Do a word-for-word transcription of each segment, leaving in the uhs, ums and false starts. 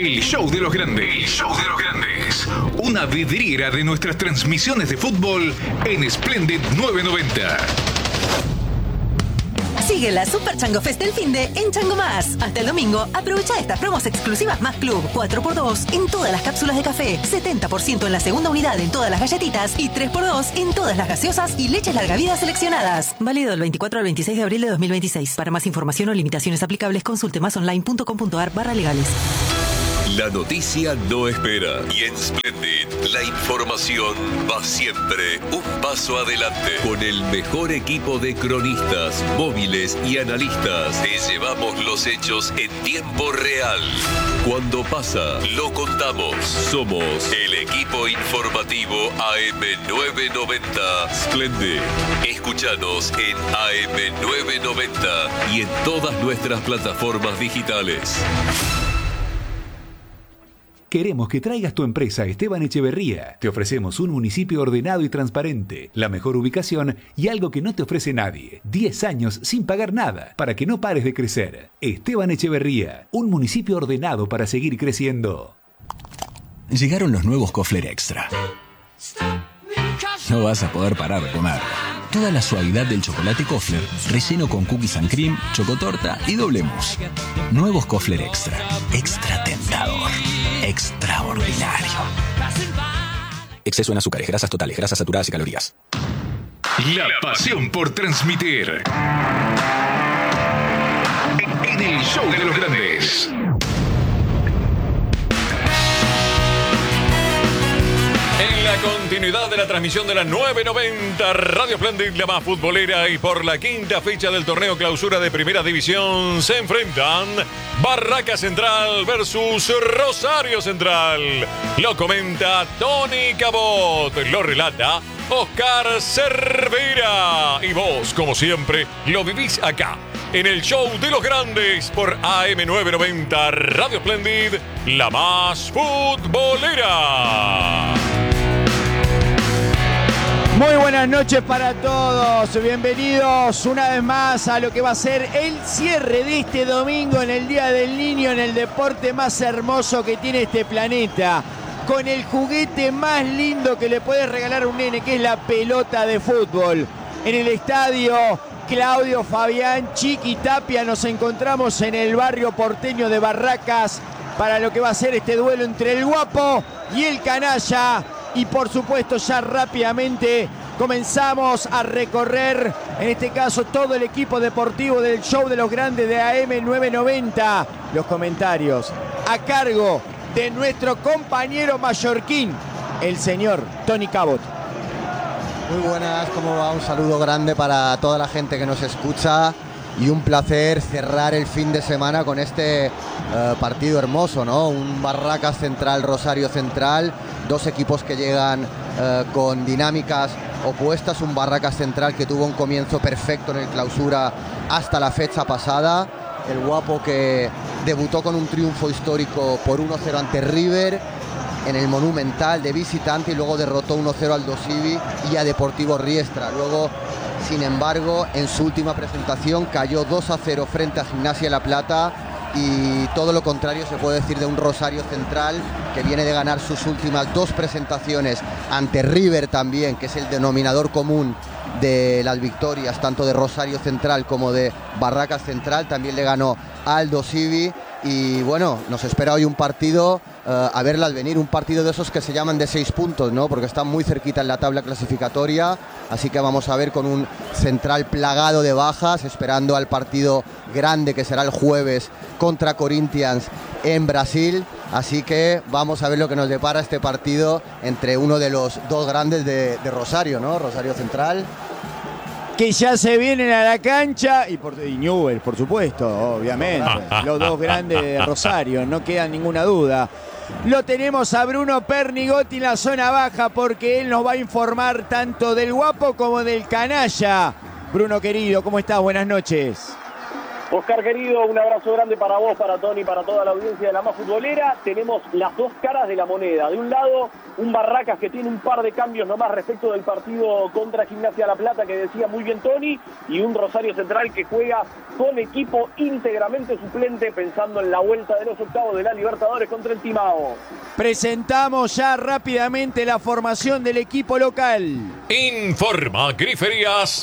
El show de los grandes. El show de los grandes. Una vidriera de nuestras transmisiones de fútbol en Splendid novecientos noventa. Sigue la Super Chango Fest del finde en Chango Más. Hasta el domingo, aprovecha estas promos exclusivas Más Club. cuatro por dos en todas las cápsulas de café, setenta por ciento en la segunda unidad en todas las galletitas y tres por dos en todas las gaseosas y leches larga vida seleccionadas. Válido del veinticuatro al veintiséis de abril de dos mil veintiséis. Para más información o limitaciones aplicables, consulte másonline.com.ar barra legales. La noticia no espera y en Splendid la información va siempre un paso adelante. Con el mejor equipo de cronistas, móviles y analistas te llevamos los hechos en tiempo real. Cuando pasa, lo contamos. Somos el equipo informativo A M novecientos noventa Splendid. Escúchanos en A M novecientos noventa y en todas nuestras plataformas digitales. Queremos que traigas tu empresa a Esteban Echeverría. Te ofrecemos un municipio ordenado y transparente, la mejor ubicación y algo que no te ofrece nadie. diez años sin pagar nada, para que no pares de crecer. Esteban Echeverría, un municipio ordenado para seguir creciendo. Llegaron los nuevos Kofler Extra. No vas a poder parar de comer. Toda la suavidad del chocolate Kofler, relleno con cookies and cream, chocotorta y doble mousse. Nuevos Kofler Extra. Extra tentador. Extraordinario. Exceso en azúcares, grasas totales, grasas saturadas y calorías. La pasión por transmitir. En el show de los grandes. En la continuidad de la transmisión de la novecientos noventa Radio Splendid, la más futbolera, y por la quinta fecha del torneo clausura de Primera División se enfrentan Barraca Central versus Rosario Central. Lo comenta Tony Cabot, lo relata Oscar Cervera y vos, como siempre, lo vivís acá en el show de los grandes por A M novecientos noventa Radio Splendid, la más futbolera. Muy buenas noches para todos, bienvenidos una vez más a lo que va a ser el cierre de este domingo en el Día del Niño, en el deporte más hermoso que tiene este planeta, con el juguete más lindo que le puedes regalar a un nene, que es la pelota de fútbol. En el estadio Claudio Fabián Chiquitapia nos encontramos en el barrio porteño de Barracas para lo que va a ser este duelo entre el Guapo y el Canalla. Y por supuesto ya rápidamente comenzamos a recorrer, en este caso todo el equipo deportivo del show de los grandes de A M novecientos noventa. Los comentarios a cargo de nuestro compañero mallorquín, el señor Tony Cabot. Muy buenas, ¿cómo va? Un saludo grande para toda la gente que nos escucha y un placer cerrar el fin de semana con este uh, partido hermoso, ¿no? Un Barracas Central, Rosario Central, dos equipos que llegan uh, con dinámicas opuestas. Un Barracas Central que tuvo un comienzo perfecto en el clausura hasta la fecha pasada. El Guapo que debutó con un triunfo histórico por uno cero ante River en el Monumental de visitante y luego derrotó uno cero al Dosivi y a Deportivo Riestra. Luego, sin embargo, en su última presentación cayó dos a cero frente a Gimnasia La Plata, y todo lo contrario se puede decir de un Rosario Central que viene de ganar sus últimas dos presentaciones ante River también, que es el denominador común de las victorias tanto de Rosario Central como de Barracas Central. También le ganó al Dosivi. Y bueno, nos espera hoy un partido, uh, a verlas venir, un partido de esos que se llaman de seis puntos, ¿no? Porque están muy cerquita en la tabla clasificatoria, así que vamos a ver con un Central plagado de bajas, esperando al partido grande que será el jueves contra Corinthians en Brasil. Así que vamos a ver lo que nos depara este partido entre uno de los dos grandes de, de Rosario, ¿no? Rosario Central, que ya se vienen a la cancha, y, por, y Newell, por supuesto, obviamente, los dos grandes de Rosario, no queda ninguna duda. Lo tenemos a Bruno Pernigotti en la zona baja, porque él nos va a informar tanto del Guapo como del Canalla. Bruno querido, ¿cómo estás? Buenas noches. Oscar querido, un abrazo grande para vos, para Tony, para toda la audiencia de La Más Futbolera. Tenemos las dos caras de la moneda. De un lado, un Barracas que tiene un par de cambios nomás respecto del partido contra Gimnasia La Plata, que decía muy bien Tony, y un Rosario Central que juega con equipo íntegramente suplente, pensando en la vuelta de los octavos de la Libertadores contra el Timao. Presentamos ya rápidamente la formación del equipo local. Informa Griferías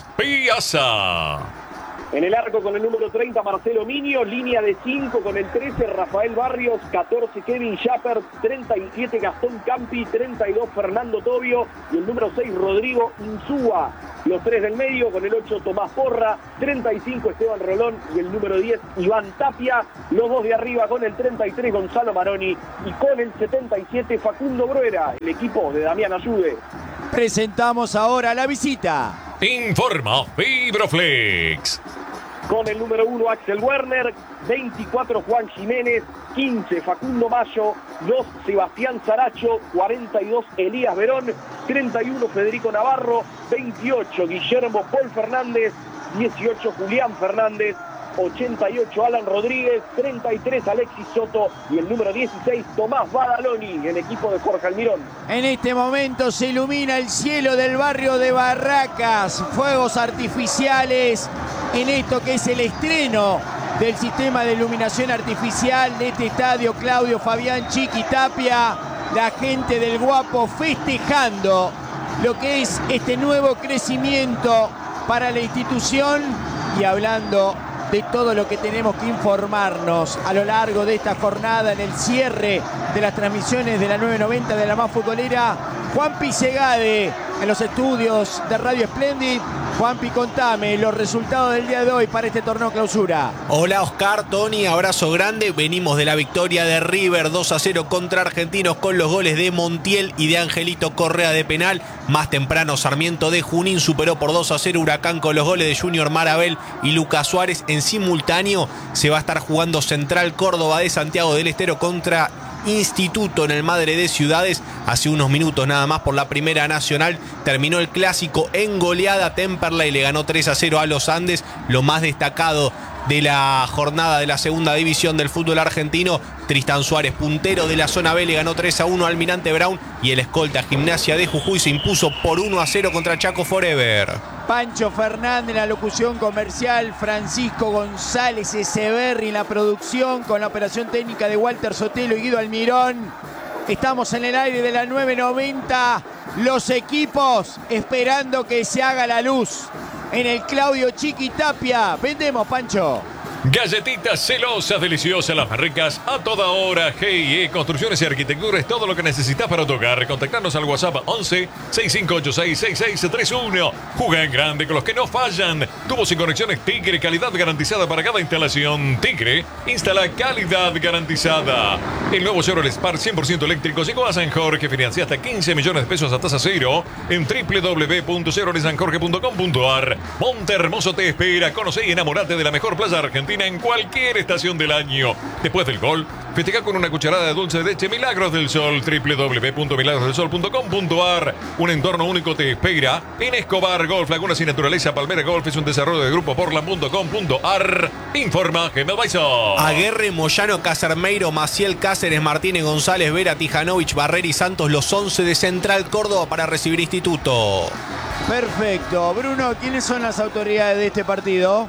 Piazza. En el arco con el número treinta, Marcelo Miño. Línea de cinco con el trece, Rafael Barrios. catorce, Kevin Schapper. treinta y siete, Gastón Campi. treinta y dos, Fernando Tobio. Y el número seis, Rodrigo Insúa. Los tres del medio con el ocho, Tomás Porra. treinta y cinco, Esteban Rolón. Y el número diez, Iván Tapia. Los dos de arriba con el treinta y tres, Gonzalo Maroni. Y con el setenta y siete, Facundo Bruera. El equipo de Damián Ayude. Presentamos ahora la visita. Informa Fibroflex. Con el número uno, Axel Werner. veinticuatro, Juan Jiménez. quince, Facundo Mayo. dos, Sebastián Saracho. cuarenta y dos, Elías Verón. treinta y uno, Federico Navarro. veintiocho, Guillermo Paul Fernández. dieciocho, Julián Fernández. ochenta y ocho, Alan Rodríguez. treinta y tres, Alexis Soto. Y el número dieciséis, Tomás Badaloni, el equipo de Jorge Almirón. En este momento se ilumina el cielo del barrio de Barracas. Fuegos artificiales en esto que es el estreno del sistema de iluminación artificial de este estadio Claudio Fabián Chiquitapia. La gente del Guapo festejando lo que es este nuevo crecimiento para la institución y hablando de todo lo que tenemos que informarnos a lo largo de esta jornada en el cierre de las transmisiones de la nueve noventa de La Más Futbolera. Juanpi Segade en los estudios de Radio Splendid. Juanpi, contame los resultados del día de hoy para este torneo clausura. Hola Oscar, Tony, abrazo grande. Venimos de la victoria de River dos a cero contra Argentinos con los goles de Montiel y de Angelito Correa de penal. Más temprano Sarmiento de Junín superó por dos a cero Huracán con los goles de Junior Marabel y Lucas Suárez. En simultáneo se va a estar jugando Central Córdoba de Santiago del Estero contra Instituto en el Madre de Ciudades. Hace unos minutos nada más por la Primera Nacional terminó el clásico en goleada. Temperley le ganó tres a cero a los Andes. Lo más destacado de la jornada de la segunda división del fútbol argentino, Tristán Suárez, puntero de la zona B, le ganó tres a uno a Almirante Brown, y el escolta Gimnasia de Jujuy se impuso por uno a cero contra Chaco Forever. Pancho Fernández en la locución comercial, Francisco González Echeverri en la producción, con la operación técnica de Walter Sotelo y Guido Almirón. Estamos en el aire de la nueve noventa, los equipos esperando que se haga la luz en el Claudio Chiquitapia. Vendemos, Pancho. Galletitas celosas, deliciosas, las más ricas a toda hora. G I E Construcciones y Arquitectura es todo lo que necesitas para tu hogar. Contactarnos al WhatsApp once, sesenta y cinco ochenta y seis, sesenta y seis treinta y uno. Juega en grande con los que no fallan. Tubos y conexiones Tigre, calidad garantizada para cada instalación. Tigre instala calidad garantizada. El nuevo Chevrolet Spark cien por ciento eléctrico llegó a San Jorge. Financia hasta quince millones de pesos a tasa cero en doble u doble u doble u punto chevrolet san jorge punto com punto a r. Monte Hermoso te espera. Conoce y enamorate de la mejor playa argentina en cualquier estación del año. Después del gol, festeja con una cucharada de dulce de leche Milagros del Sol. doble u doble u doble u punto milagros del sol punto com punto a r. Un entorno único te espera en Escobar Golf, Lagunas y Naturaleza. Palmera Golf es un desarrollo de grupo portland punto com punto a r. Informa Gemel Baizo. Aguerre, Moyano, Casermeiro, Maciel, Cáceres, Martínez, González, Vera, Tijanovic, Barrera y Santos, los once de Central Córdoba para recibir Instituto. Perfecto. Bruno, ¿quiénes son las autoridades de este partido?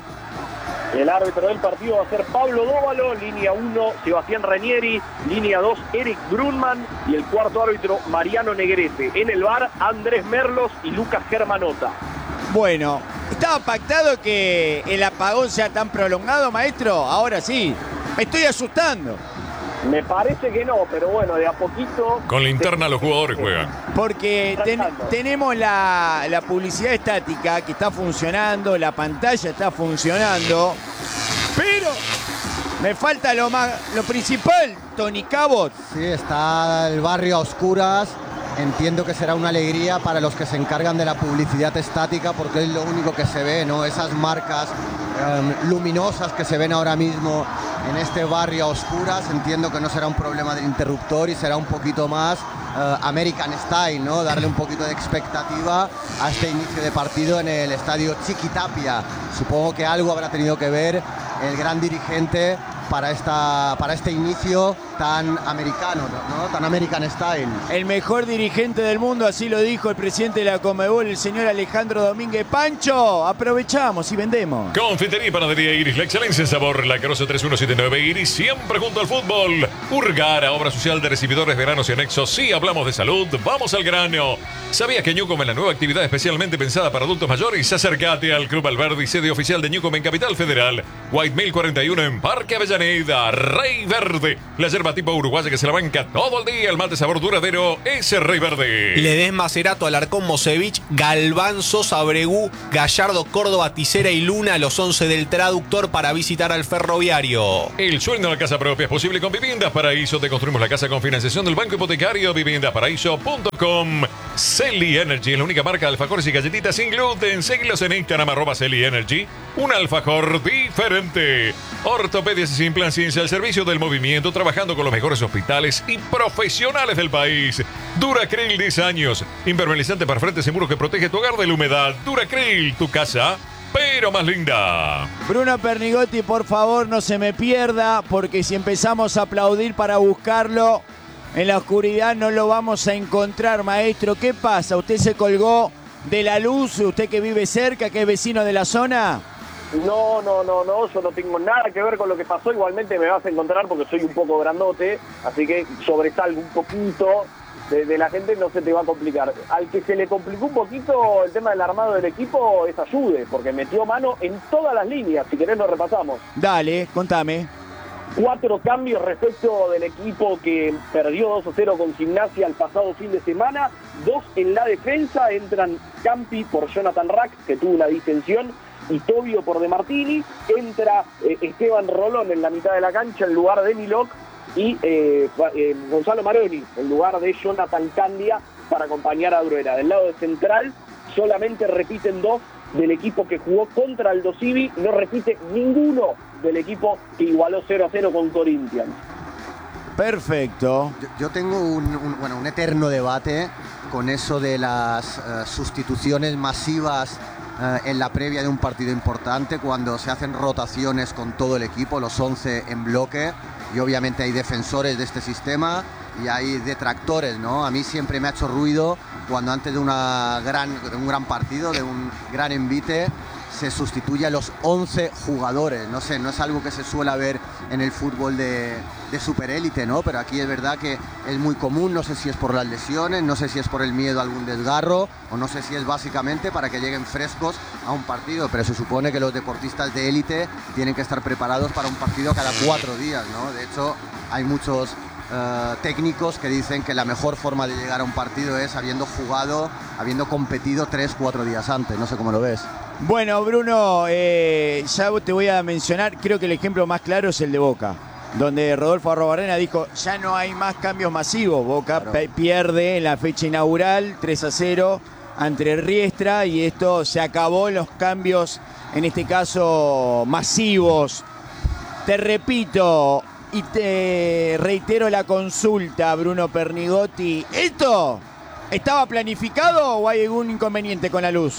El árbitro del partido va a ser Pablo Dóvalo, línea uno, Sebastián Ranieri, línea dos, Eric Brunman, y el cuarto árbitro, Mariano Negrete. En el V A R, Andrés Merlos y Lucas Germanota. Bueno, ¿estaba pactado que el apagón sea tan prolongado, maestro? Ahora sí, me estoy asustando. Me parece que no, pero bueno, de a poquito... Con linterna los jugadores juegan. Porque ten, tenemos la, la publicidad estática que está funcionando, la pantalla está funcionando, pero me falta lo más, lo principal, Tony Cabot. Sí, está el barrio a oscuras. Entiendo que será una alegría para los que se encargan de la publicidad estática, porque es lo único que se ve, ¿no? Esas marcas um, luminosas que se ven ahora mismo en este barrio a oscuras. Entiendo que no será un problema del interruptor y será un poquito más uh, American Style, ¿no? Darle un poquito de expectativa a este inicio de partido en el estadio Chiquitapia. Supongo que algo habrá tenido que ver el gran dirigente para, esta, para este inicio tan americano, ¿no? Tan American Style. El mejor dirigente del mundo, así lo dijo el presidente de la Conmebol, el señor Alejandro Domínguez. Pancho, aprovechamos y vendemos. Confitería y panadería Iris, la excelencia en sabor, la Carozo tres uno siete nueve Iris, siempre junto al fútbol. Urgara, obra social de recibidores, veranos y anexos. Sí, hablamos de salud, vamos al grano. ¿Sabías que Newcom es la nueva actividad especialmente pensada para adultos mayores? Acércate al Club Alberdi, sede oficial de Newcom en Capital Federal. White Mill cuarenta y uno en Parque Avellaneda. Rey Verde, la yerba tipo uruguaya que se la banca todo el día. El mate sabor duradero es Rey Verde. Ledesma, Cerato, Alarcón, Mosevich, Galván, Sosa, Bregú, Gallardo, Córdoba, Ticera y Luna, los once del traductor para visitar al ferroviario. El sueño de la casa propia es posible con Viviendas Paraíso. Te construimos la casa con financiación del Banco Hipotecario. viviendas paraíso punto com. Celi Energy es la única marca de alfajores y galletitas sin gluten. Seguilos en Instagram, arroba Celi Energy. Un alfajor diferente. Ortopedias y Simplan Ciencia al servicio del movimiento, trabajando con los mejores hospitales y profesionales del país. Duracril, diez años. Impermeabilizante para frente seguro que protege tu hogar de la humedad. Duracril, tu casa, pero más linda. Bruno Pernigotti, por favor, no se me pierda, porque si empezamos a aplaudir para buscarlo, en la oscuridad no lo vamos a encontrar, maestro. ¿Qué pasa? ¿Usted se colgó de la luz? ¿Usted que vive cerca, que es vecino de la zona? No, no, no, no, yo no tengo nada que ver con lo que pasó. Igualmente me vas a encontrar porque soy un poco grandote, así que sobresalgo un poquito de, de la gente, no se te va a complicar. Al que se le complicó un poquito el tema del armado del equipo es Ayude, porque metió mano en todas las líneas. Si querés lo repasamos. Dale, contame. Cuatro cambios respecto del equipo que perdió dos a cero con Gimnasia el pasado fin de semana. Dos en la defensa, entran Campi por Jonathan Rack, que tuvo una distensión, y Tobio por De Martini. Entra eh, Esteban Rolón en la mitad de la cancha en lugar de Milok, y eh, eh, Gonzalo Maroni en lugar de Jonathan Candia para acompañar a Bruera. Del lado de central solamente repiten dos del equipo que jugó contra Aldo Civi, no repite ninguno del equipo que igualó cero a cero con Corinthians. Perfecto. Yo, yo tengo un, un, bueno, un eterno debate con eso de las uh, sustituciones masivas uh, en la previa de un partido importante, cuando se hacen rotaciones con todo el equipo, los once en bloque, y obviamente hay defensores de este sistema y hay detractores, ¿no? A mí siempre me ha hecho ruido cuando antes de, una gran, de un gran partido, de un gran envite, se sustituye a los once jugadores. No sé, no es algo que se suele ver en el fútbol de, de superélite, ¿no? Pero aquí es verdad que es muy común. No sé si es por las lesiones, no sé si es por el miedo a algún desgarro, o no sé si es básicamente para que lleguen frescos a un partido, pero se supone que los deportistas de élite tienen que estar preparados para un partido cada cuatro días, ¿no? De hecho, hay muchos Uh, técnicos que dicen que la mejor forma de llegar a un partido es habiendo jugado, habiendo competido tres, cuatro días antes. No sé cómo lo ves. Bueno, Bruno, eh, ya te voy a mencionar, creo que el ejemplo más claro es el de Boca, donde Rodolfo Arrobarrena dijo, ya no hay más cambios masivos. Boca claro. pierde en la fecha inaugural tres a cero ante Riestra, y esto se acabó, los cambios, en este caso masivos. Te repito, y te reitero la consulta, Bruno Pernigotti. ¿Esto estaba planificado o hay algún inconveniente con la luz?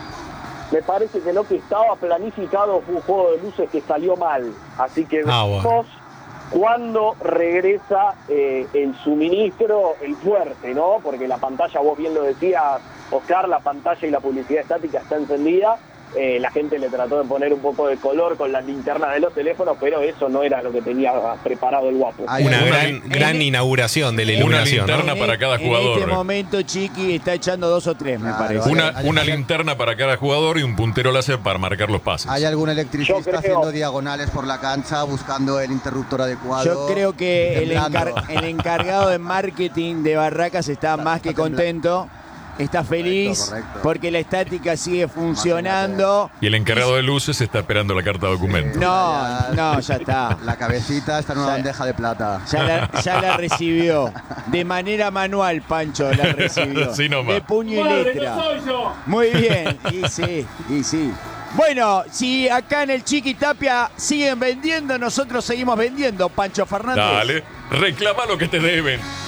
Me parece que lo que estaba planificado fue un juego de luces que salió mal. Así que ah, vemos bueno. cuándo regresa eh, el suministro, el fuerte, ¿no? Porque la pantalla, vos bien lo decías, Oscar, la pantalla y la publicidad estática está encendida. Eh, la gente le trató de poner un poco de color con las linternas de los teléfonos, pero eso no era lo que tenía preparado el guapo. Una, una gran, gran inauguración de la iluminación. Una linterna, ¿no?, para cada jugador. En este momento Chiqui está echando dos o tres, claro, me parece. Una, hay, hay, una hay, linterna para cada jugador y un puntero láser para marcar los pases. Hay algún electricista creo... haciendo diagonales por la cancha buscando el interruptor adecuado. Yo creo que el, encar el encargado de marketing de Barracas está, está más que está contento. Está feliz correcto, correcto. porque la estática sigue funcionando. Y el encargado de luces está esperando la carta de documento. No, no, ya está. La cabecita está en una ya, bandeja de plata. Ya la, ya la recibió. De manera manual, Pancho la recibió. Sí, no de puño y letra. No soy yo. Muy bien. Y sí, y sí. Bueno, si acá en el Chiqui Tapia siguen vendiendo, nosotros seguimos vendiendo, Pancho Fernández. Dale, reclama lo que te deben.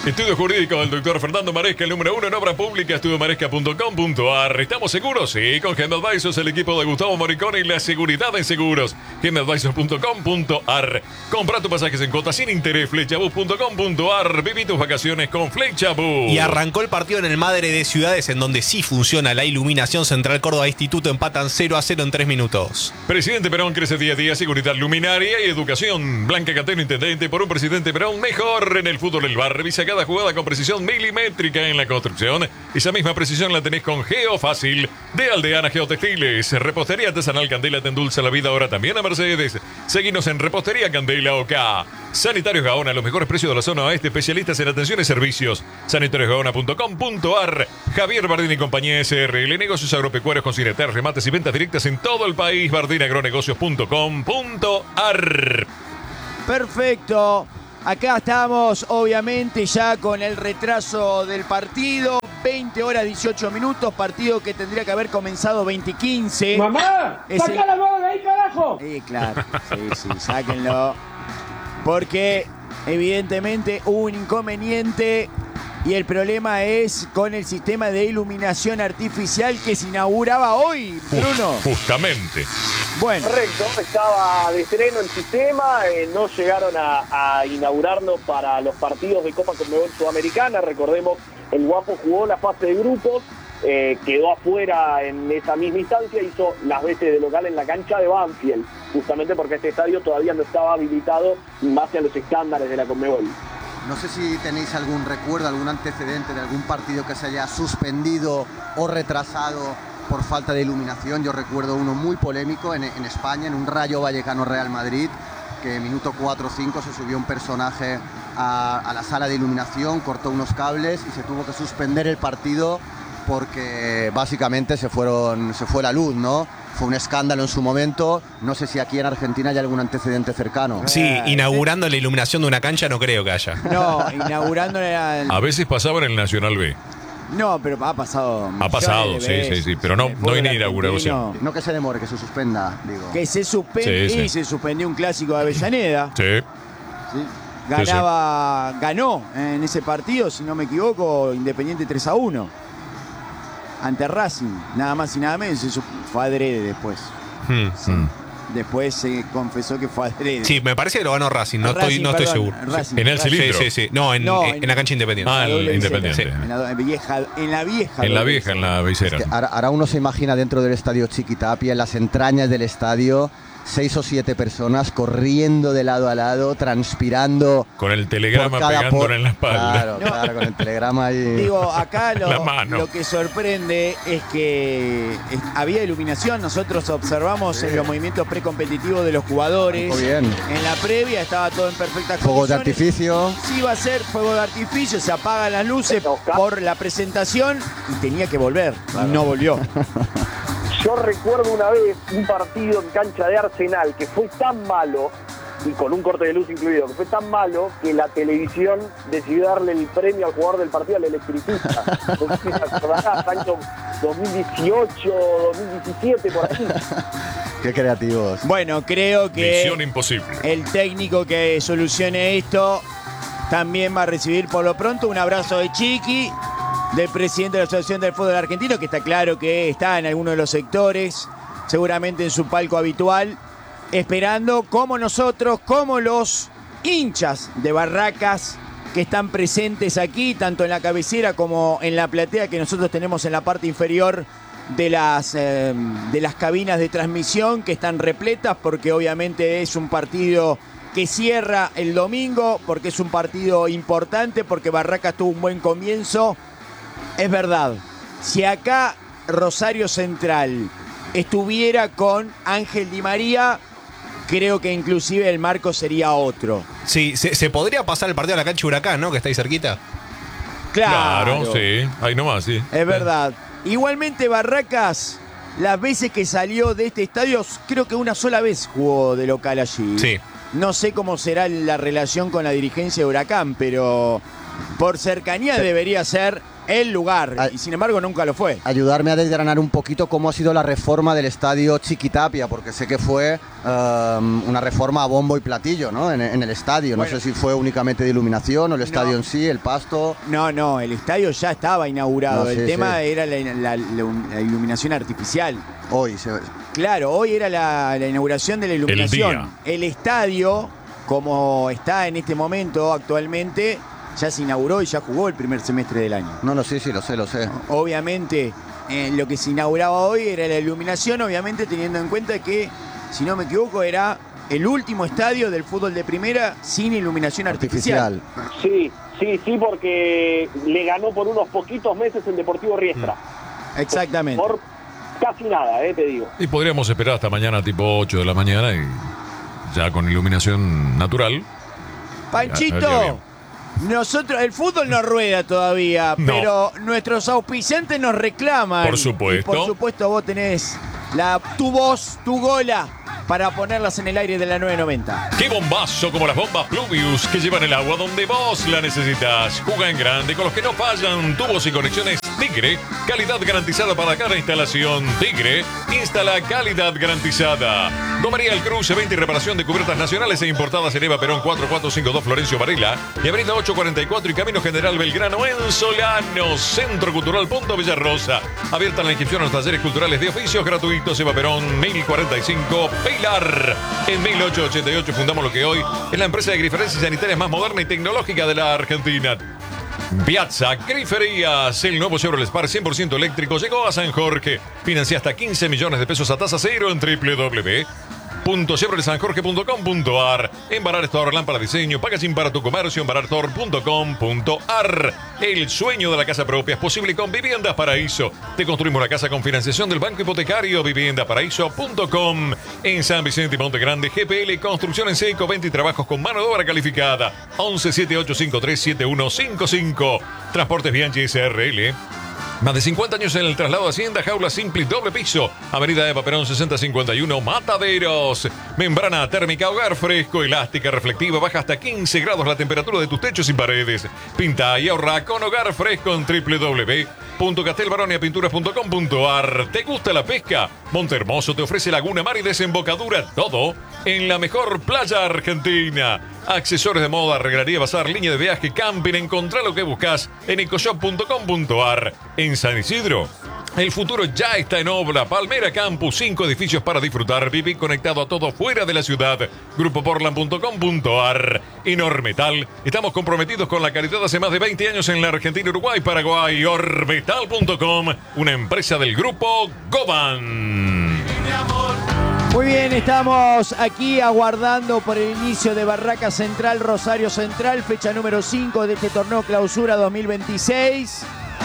Estudio Jurídico del doctor Fernando Maresca, el número uno en obra pública, estudio maresca punto com punto a r. ¿Estamos seguros? Sí, con Gem Advisors, el equipo de Gustavo Moricone y la seguridad en seguros. gem advisors punto com punto a r. Compra tus pasajes en cuotas sin interés, flechabus punto com punto a r. Viví tus vacaciones con Flechabus. Y arrancó el partido en el Madre de Ciudades, en donde sí funciona la iluminación. Central Córdoba Instituto empatan cero a cero en tres minutos. Presidente Perón crece día a día, seguridad luminaria y educación. Blanca Cateno, intendente, por un presidente Perón mejor en el fútbol del bar. Revisa cada jugada con precisión milimétrica en la construcción. Esa misma precisión la tenés con Geofácil de Aldeana Geotextiles. Repostería artesanal Candela te endulza la vida ahora también a Mercedes. Seguinos en Repostería Candela OK. Sanitarios Gaona, los mejores precios de la zona oeste, especialistas en atención y servicios. sanitarios gaona punto com punto a r. Javier Bardín y compañía S R L, negocios agropecuarios con cinetar, remates y ventas directas en todo el país. bardín agronegocios punto com punto a r. Perfecto. Acá estamos, obviamente, ya con el retraso del partido. veinte horas dieciocho minutos, partido que tendría que haber comenzado veinte quince. ¡Mamá! Ese... ¡Saca la mano de ahí, carajo! Sí, claro. Sí, sí, sáquenlo. Porque, evidentemente, hubo un inconveniente. Y el problema es con el sistema de iluminación artificial que se inauguraba hoy, Bruno. Justamente. Bueno. Correcto, estaba de estreno el sistema, eh, no llegaron a, a inaugurarlo para los partidos de Copa Conmebol Sudamericana. Recordemos, el Guapo jugó la fase de grupos, eh, quedó afuera en esa misma instancia, hizo las veces de local en la cancha de Banfield, justamente porque este estadio todavía no estaba habilitado en base a los estándares de la Conmebol. No sé si tenéis algún recuerdo, algún antecedente de algún partido que se haya suspendido o retrasado por falta de iluminación. Yo recuerdo uno muy polémico en, en España, en un Rayo Vallecano Real Madrid, que en minuto cuatro o cinco se subió un personaje a, a la sala de iluminación, cortó unos cables y se tuvo que suspender el partido porque básicamente se fueron, se fue la luz, ¿no? Fue un escándalo en su momento. No sé si aquí en Argentina hay algún antecedente cercano. Sí, inaugurando la iluminación de una cancha no creo que haya. No, inaugurando la... A veces pasaba en el Nacional B. No, pero ha pasado. Ha pasado, sí, sí, sí, pero no, no en inauguración. No que se demore, que se suspenda, digo. Que se suspende, Sí, sí. y se suspendió un clásico de Avellaneda. Sí. Sí. Ganaba, ganó en ese partido, si no me equivoco, Independiente tres a uno. Ante Racing, nada más y nada menos. Eso fue adrede después. Hmm, Sí. hmm. Después se confesó que fue adrede. Sí, me parece que lo ganó Racing, no, Racing, estoy, no estoy perdón, seguro. Racing, En el Racing. cilindro. Sí, sí, sí. No, en, No, en, en- en la cancha Independiente. Ah, La en doble Independiente. visera. En la, vieja, en la vieja. En la doble vieja, en visera. la visera. Que ahora, ahora uno se imagina dentro del estadio Chiquitapia, en las entrañas del estadio, seis o siete personas corriendo de lado a lado, transpirando. Con el telegrama por cada pegándole por- en la espalda. Claro, No. claro, con el telegrama ahí. Digo, acá La lo, mano. lo que sorprende es que es- había iluminación. Nosotros observamos en los movimientos precompetitivos de los jugadores. Muy bien. En la previa estaba todo en perfectas Fuegos de condiciones. artificio. Sí iba a ser fuego de artificio, se apagan las luces por la presentación y tenía que volver. Y no volvió. Yo recuerdo una vez un partido en cancha de Arsenal que fue tan malo, y con un corte de luz incluido, que fue tan malo que la televisión decidió darle el premio al jugador del partido al electricista. No sé si te acordarás, año dos mil dieciocho, dos mil diecisiete, por ahí. Qué creativos. Bueno, creo que Misión imposible. el técnico que solucione esto también va a recibir por lo pronto un abrazo de Chiqui, del presidente de la Asociación del Fútbol Argentino, que está claro que está en alguno de los sectores, seguramente en su palco habitual, esperando como nosotros, como los hinchas de Barracas que están presentes aquí, tanto en la cabecera como en la platea que nosotros tenemos en la parte inferior de las, eh, de las cabinas de transmisión, que están repletas porque obviamente es un partido que cierra el domingo, porque es un partido importante, porque Barracas tuvo un buen comienzo. Es verdad, si acá Rosario Central estuviera con Ángel Di María, creo que inclusive el marco sería otro. Sí, se, se podría pasar el partido a la cancha Huracán, ¿no? Que está ahí cerquita. Claro, Claro, sí. Ahí nomás, sí. es verdad. Igualmente Barracas, las veces que salió de este estadio, creo que una sola vez jugó de local allí. Sí. No sé cómo será la relación con la dirigencia de Huracán, pero por cercanía debería ser el lugar, y sin embargo nunca lo fue. Ayudarme a desgranar un poquito cómo ha sido la reforma del estadio Chiquitapia, porque sé que fue um, una reforma a bombo y platillo, ¿no? En, en el estadio. Bueno. No sé si fue únicamente de iluminación o el estadio No. en sí, el pasto. No, no, el estadio ya estaba inaugurado. No, sí, el tema sí. era la, la- la- la iluminación artificial. Hoy se... Claro, hoy era la, la inauguración de la iluminación. día. El estadio, como está en este momento actualmente, ya se inauguró y ya jugó el primer semestre del año. No, no, sí, sí, lo sé, lo sé. Obviamente, eh, lo que se inauguraba hoy era la iluminación, obviamente teniendo en cuenta que, si no me equivoco, era el último estadio del fútbol de primera sin iluminación artificial. Artificial. Sí, sí, sí, porque le ganó por unos poquitos meses el Deportivo Riestra. Exactamente. Por casi nada, eh, te digo. Y podríamos esperar hasta mañana tipo ocho de la mañana y ya con iluminación natural. Panchito, Ya, ya bien. nosotros, el fútbol no rueda todavía, No. pero nuestros auspiciantes nos reclaman. Por supuesto. Y por supuesto vos tenés la, tu voz, tu gola, para ponerlas en el aire de la nueve noventa. ¡Qué bombazo como las bombas Pluvius que llevan el agua donde vos la necesitas! Juega en grande con los que no fallan. Tubos y conexiones Tigre. Calidad garantizada para cada instalación. Tigre. Instala calidad garantizada. Domaría El Cruce, venta y reparación de cubiertas nacionales e importadas en Eva Perón cuatro cuatro cinco dos Florencio Varela y Avenida ocho cuarenta y cuatro y Camino General Belgrano en Solano. Centro Cultural Punto Villarrosa. Abierta la inscripción a los talleres culturales de oficios gratuitos. Eva Perón mil cuarenta y cinco Pilar. En mil ochocientos ochenta y ocho fundamos lo que hoy es la empresa de grifereas y sanitarias más moderna y tecnológica de la Argentina. Piazza Griferías, el nuevo Chevrolet Spark cien por ciento eléctrico llegó a San Jorge. Financia hasta quince millones de pesos a tasa cero en doble u doble u doble u punto chevrolet san jorge punto com punto a r. En Barar Store, lámpara diseño, packaging para tu comercio en barar store punto com punto a r. El sueño de la casa propia es posible con Viviendas Paraíso. Te construimos una casa con financiación del Banco Hipotecario. vivienda paraíso punto com. En San Vicente y Monte Grande, G P L Construcción en Seco, venta y trabajos con mano de obra calificada. once siete ocho cinco tres siete uno cinco cinco. Transportes Bianchi S R L. Más de cincuenta años en el traslado de Hacienda, jaula simple doble piso. Avenida Eva Perón sesenta cincuenta y uno, Mataderos. Membrana térmica, hogar fresco, elástica, reflectiva, baja hasta quince grados la temperatura de tus techos y paredes. Pinta y ahorra con hogar fresco en doble u doble u doble u punto castelbaronia pinturas punto com punto a r. ¿Te gusta la pesca? Montehermoso te ofrece laguna, mar y desembocadura. Todo en la mejor playa argentina. Accesorios de moda, arreglaría, bazar, línea de viaje, camping. Encontrá lo que buscas en ecoshop punto com punto a r. En San Isidro, el futuro ya está en obra. Palmera Campus, cinco edificios para disfrutar. Vivir conectado a todo fuera de la ciudad. grupo portland punto com punto a r. En Ormetal, estamos comprometidos con la calidad hace más de veinte años en la Argentina, Uruguay, Paraguay. Ormetal punto com, una empresa del grupo Goban. Muy bien, estamos aquí aguardando por el inicio de Barraca Central, Rosario Central, fecha número cinco de este torneo Clausura dos mil veintiséis.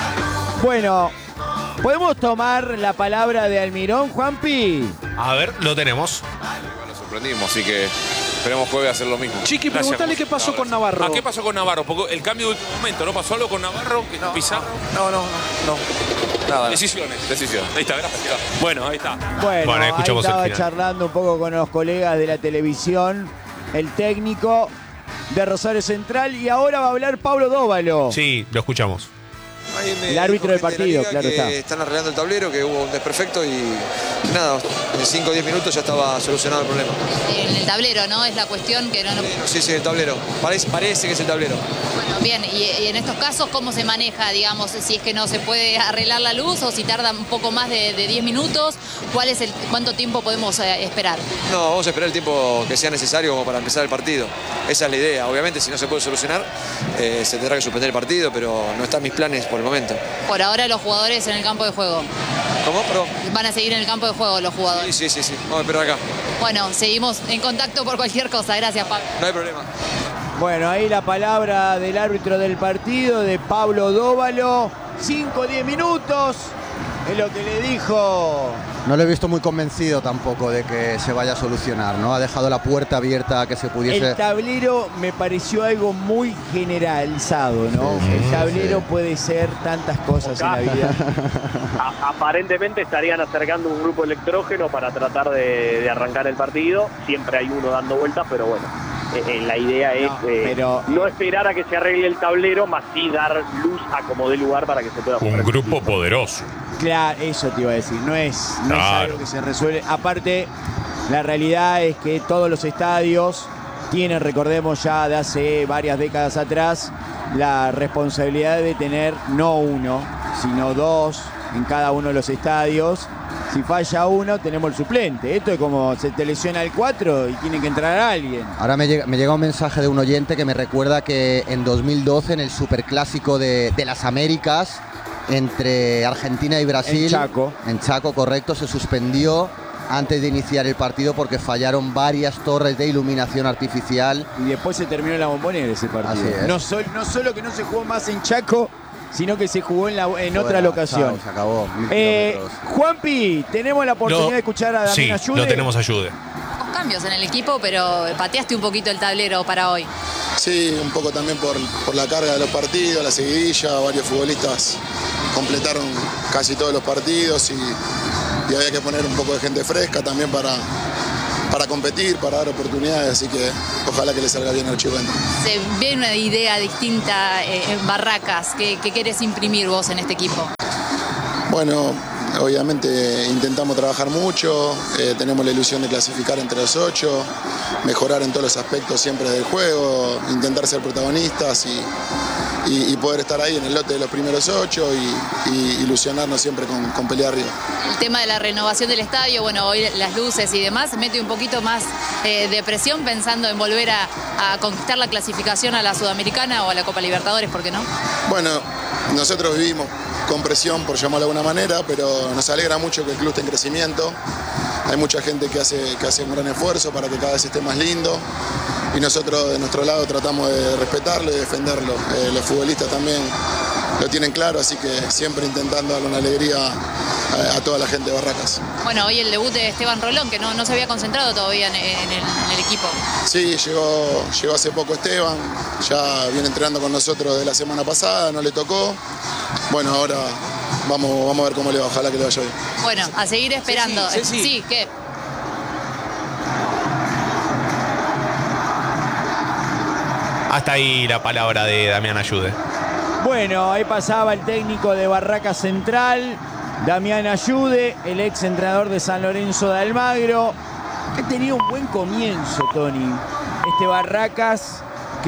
Bueno, ¿podemos tomar la palabra de Almirón, Juanpi? A ver, lo tenemos. Lo sorprendimos, así que esperemos juegue a hacer lo mismo. Chiqui, Gracias, preguntale qué pasó con Navarro. ¿A qué pasó con Navarro? Porque el cambio de último momento, ¿no pasó algo con Navarro? ¿Que no, Pizarro? No, no, no. no. Nada. Decisiones. Decisiones. Ahí está, gracias. Bueno, ahí está. Bueno, Bueno, ahí escuchamos el estaba final. charlando un poco con los colegas de la televisión, el técnico de Rosario Central, y ahora va a hablar Pablo Dóvalo. Sí, lo escuchamos. El árbitro del partido, claro que está. Están arreglando el tablero, que hubo un desperfecto y nada, en cinco o diez minutos ya estaba solucionado el problema. En el tablero, ¿no? Es la cuestión que no... no... Sí, sí, el tablero. Parece, parece que es el tablero. Bueno, bien, y, y en estos casos, ¿cómo se maneja, digamos, si es que no se puede arreglar la luz o si tarda un poco más de, de diez minutos? ¿Cuál es el, ¿Cuánto tiempo podemos eh, esperar? No, vamos a esperar el tiempo que sea necesario como para empezar el partido. Esa es la idea. Obviamente, si no se puede solucionar, eh, se tendrá que suspender el partido, pero no están mis planes por el momento. Por ahora los jugadores en el campo de juego. ¿Cómo? Perdón. Van a seguir en el campo de juego los jugadores. Sí, sí, sí, sí. Vamos a esperar acá. Bueno, seguimos en contacto por cualquier cosa. Gracias, Pablo. No hay problema. Bueno, ahí la palabra del árbitro del partido, de Pablo Dóvalo. cinco o diez minutos es lo que le dijo. No lo he visto muy convencido tampoco de que se vaya a solucionar, ¿no? Ha dejado la puerta abierta a que se pudiese... El tablero me pareció algo muy generalizado, ¿no? Sí, el tablero sí. puede ser tantas cosas en la vida. A- aparentemente estarían acercando un grupo electrógeno para tratar de, de arrancar el partido. Siempre hay uno dando vueltas, pero bueno. eh, eh, la idea es No, eh, pero- no esperar a que se arregle el tablero, más sí dar luz a como dé lugar para que se pueda jugar. Un grupo poderoso. Claro, eso te iba a decir, no es, no es Claro. algo que se resuelve. Aparte, la realidad es que todos los estadios tienen, recordemos ya de hace varias décadas atrás, la responsabilidad de tener no uno, sino dos en cada uno de los estadios. Si falla uno, tenemos el suplente. Esto es como se te lesiona el cuatro y tiene que entrar alguien. Ahora me llega, me llega un mensaje de un oyente que me recuerda que en dos mil doce, en el Superclásico de, de las Américas, entre Argentina y Brasil, En Chaco. en Chaco, correcto, se suspendió antes de iniciar el partido porque fallaron varias torres de iluminación artificial. Y después se terminó en la Bombonera ese partido. Así es. No, sol- no solo que no se jugó más en Chaco, sino que se jugó en, la, en otra Fuera, locación. chao, se acabó. Mil Eh, kilómetros. Juanpi, tenemos la oportunidad Lo- de escuchar a Sí, Damián Ayude. lo tenemos ayude. Pocos cambios en el equipo, pero pateaste un poquito el tablero para hoy. Sí, un poco también por, por la carga de los partidos, la seguidilla, varios futbolistas completaron casi todos los partidos y, y había que poner un poco de gente fresca también para, para competir, para dar oportunidades, así que ojalá que le salga bien al Chihuahua. Se ve una idea distinta eh, en Barracas. ¿Qué, qué querés imprimir vos en este equipo? Bueno, obviamente intentamos trabajar mucho, eh, tenemos la ilusión de clasificar entre los ocho, mejorar en todos los aspectos siempre del juego, intentar ser protagonistas y, y- y poder estar ahí en el lote de los primeros ocho y, y ilusionarnos siempre con, con pelear arriba. El tema de la renovación del estadio, bueno, hoy las luces y demás, mete un poquito más eh, de presión pensando en volver a, a conquistar la clasificación a la Sudamericana o a la Copa Libertadores, ¿por qué no? Bueno, nosotros vivimos con presión, por llamarlo de alguna manera, pero nos alegra mucho que el club esté en crecimiento. Hay mucha gente que hace, que hace un gran esfuerzo para que cada vez esté más lindo y nosotros de nuestro lado tratamos de respetarlo y defenderlo. Eh, los futbolistas también lo tienen claro, así que siempre intentando darle una alegría a, a toda la gente de Barracas. Bueno, hoy el debut de Esteban Rolón, que no, no se había concentrado todavía en, en el, en el equipo. Sí, llegó, llegó hace poco Esteban, ya viene entrenando con nosotros de la semana pasada, no le tocó. Bueno, ahora vamos, vamos a ver cómo le va, ojalá que le vaya bien. Bueno, a seguir esperando. Ceci, Ceci. Sí, ¿qué? Hasta ahí la palabra de Damián Ayude. Bueno, ahí pasaba el técnico de Barracas Central, Damián Ayude, el ex entrenador de San Lorenzo de Almagro. Ha tenido un buen comienzo, Tony. Este Barracas,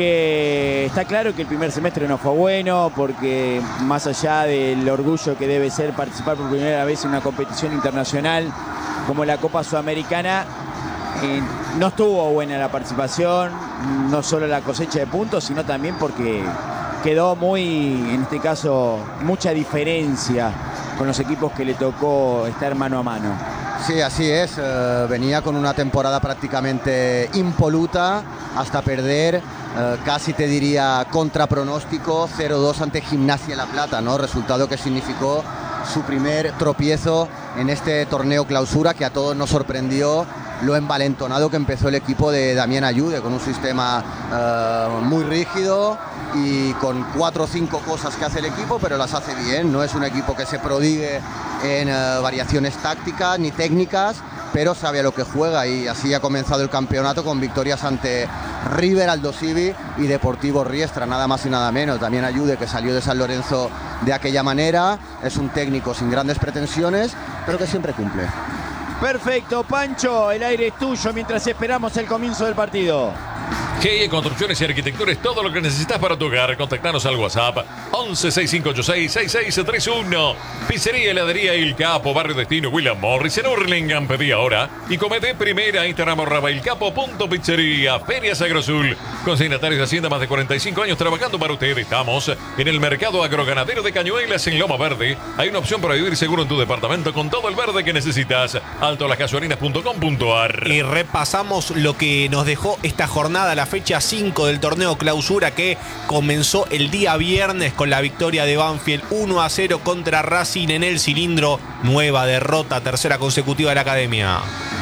que está claro que el primer semestre no fue bueno, porque más allá del orgullo que debe ser participar por primera vez en una competición internacional como la Copa Sudamericana, eh, no estuvo buena la participación, no solo la cosecha de puntos, sino también porque quedó muy, en este caso, mucha diferencia con los equipos que le tocó estar mano a mano. Sí, así es. eh, venía con una temporada prácticamente impoluta hasta perder, eh, casi te diría contra pronóstico, cero dos ante Gimnasia La Plata, ¿no? Resultado que significó su primer tropiezo en este torneo clausura, que a todos nos sorprendió lo envalentonado que empezó el equipo de Damián Ayude, con un sistema eh, muy rígido y con cuatro o cinco cosas que hace el equipo, pero las hace bien. No es un equipo que se prodigue en eh, variaciones tácticas ni técnicas, pero sabe a lo que juega, y así ha comenzado el campeonato con victorias ante River, Aldosivi y Deportivo Riestra, nada más y nada menos. Damián Ayude, que salió de San Lorenzo de aquella manera, es un técnico sin grandes pretensiones, pero que siempre cumple. Perfecto, Pancho, el aire es tuyo mientras esperamos el comienzo del partido. G I Construcciones y Arquitectura es todo lo que necesitas para tu hogar. Contactanos al WhatsApp once sesenta y cinco ochenta y seis sesenta y seis treinta y uno. Pizzería Heladería El Capo, Barrio Destino, William Morris en Hurlingham. Pedí ahora y comete primera. Instagram arroba el capo punto pizzería. Ferias Agrosul. Consignatarios de Hacienda, más de cuarenta y cinco años trabajando para usted. Estamos en el Mercado Agroganadero de Cañuelas en Loma Verde. Hay una opción para vivir seguro en tu departamento con todo el verde que necesitas. alto las gasolinas punto com punto a r. Y repasamos lo que nos dejó esta jornada, la fecha cinco del torneo clausura, que comenzó el día viernes con la victoria de Banfield uno a cero contra Racing en el cilindro. Nueva derrota, tercera consecutiva de la academia.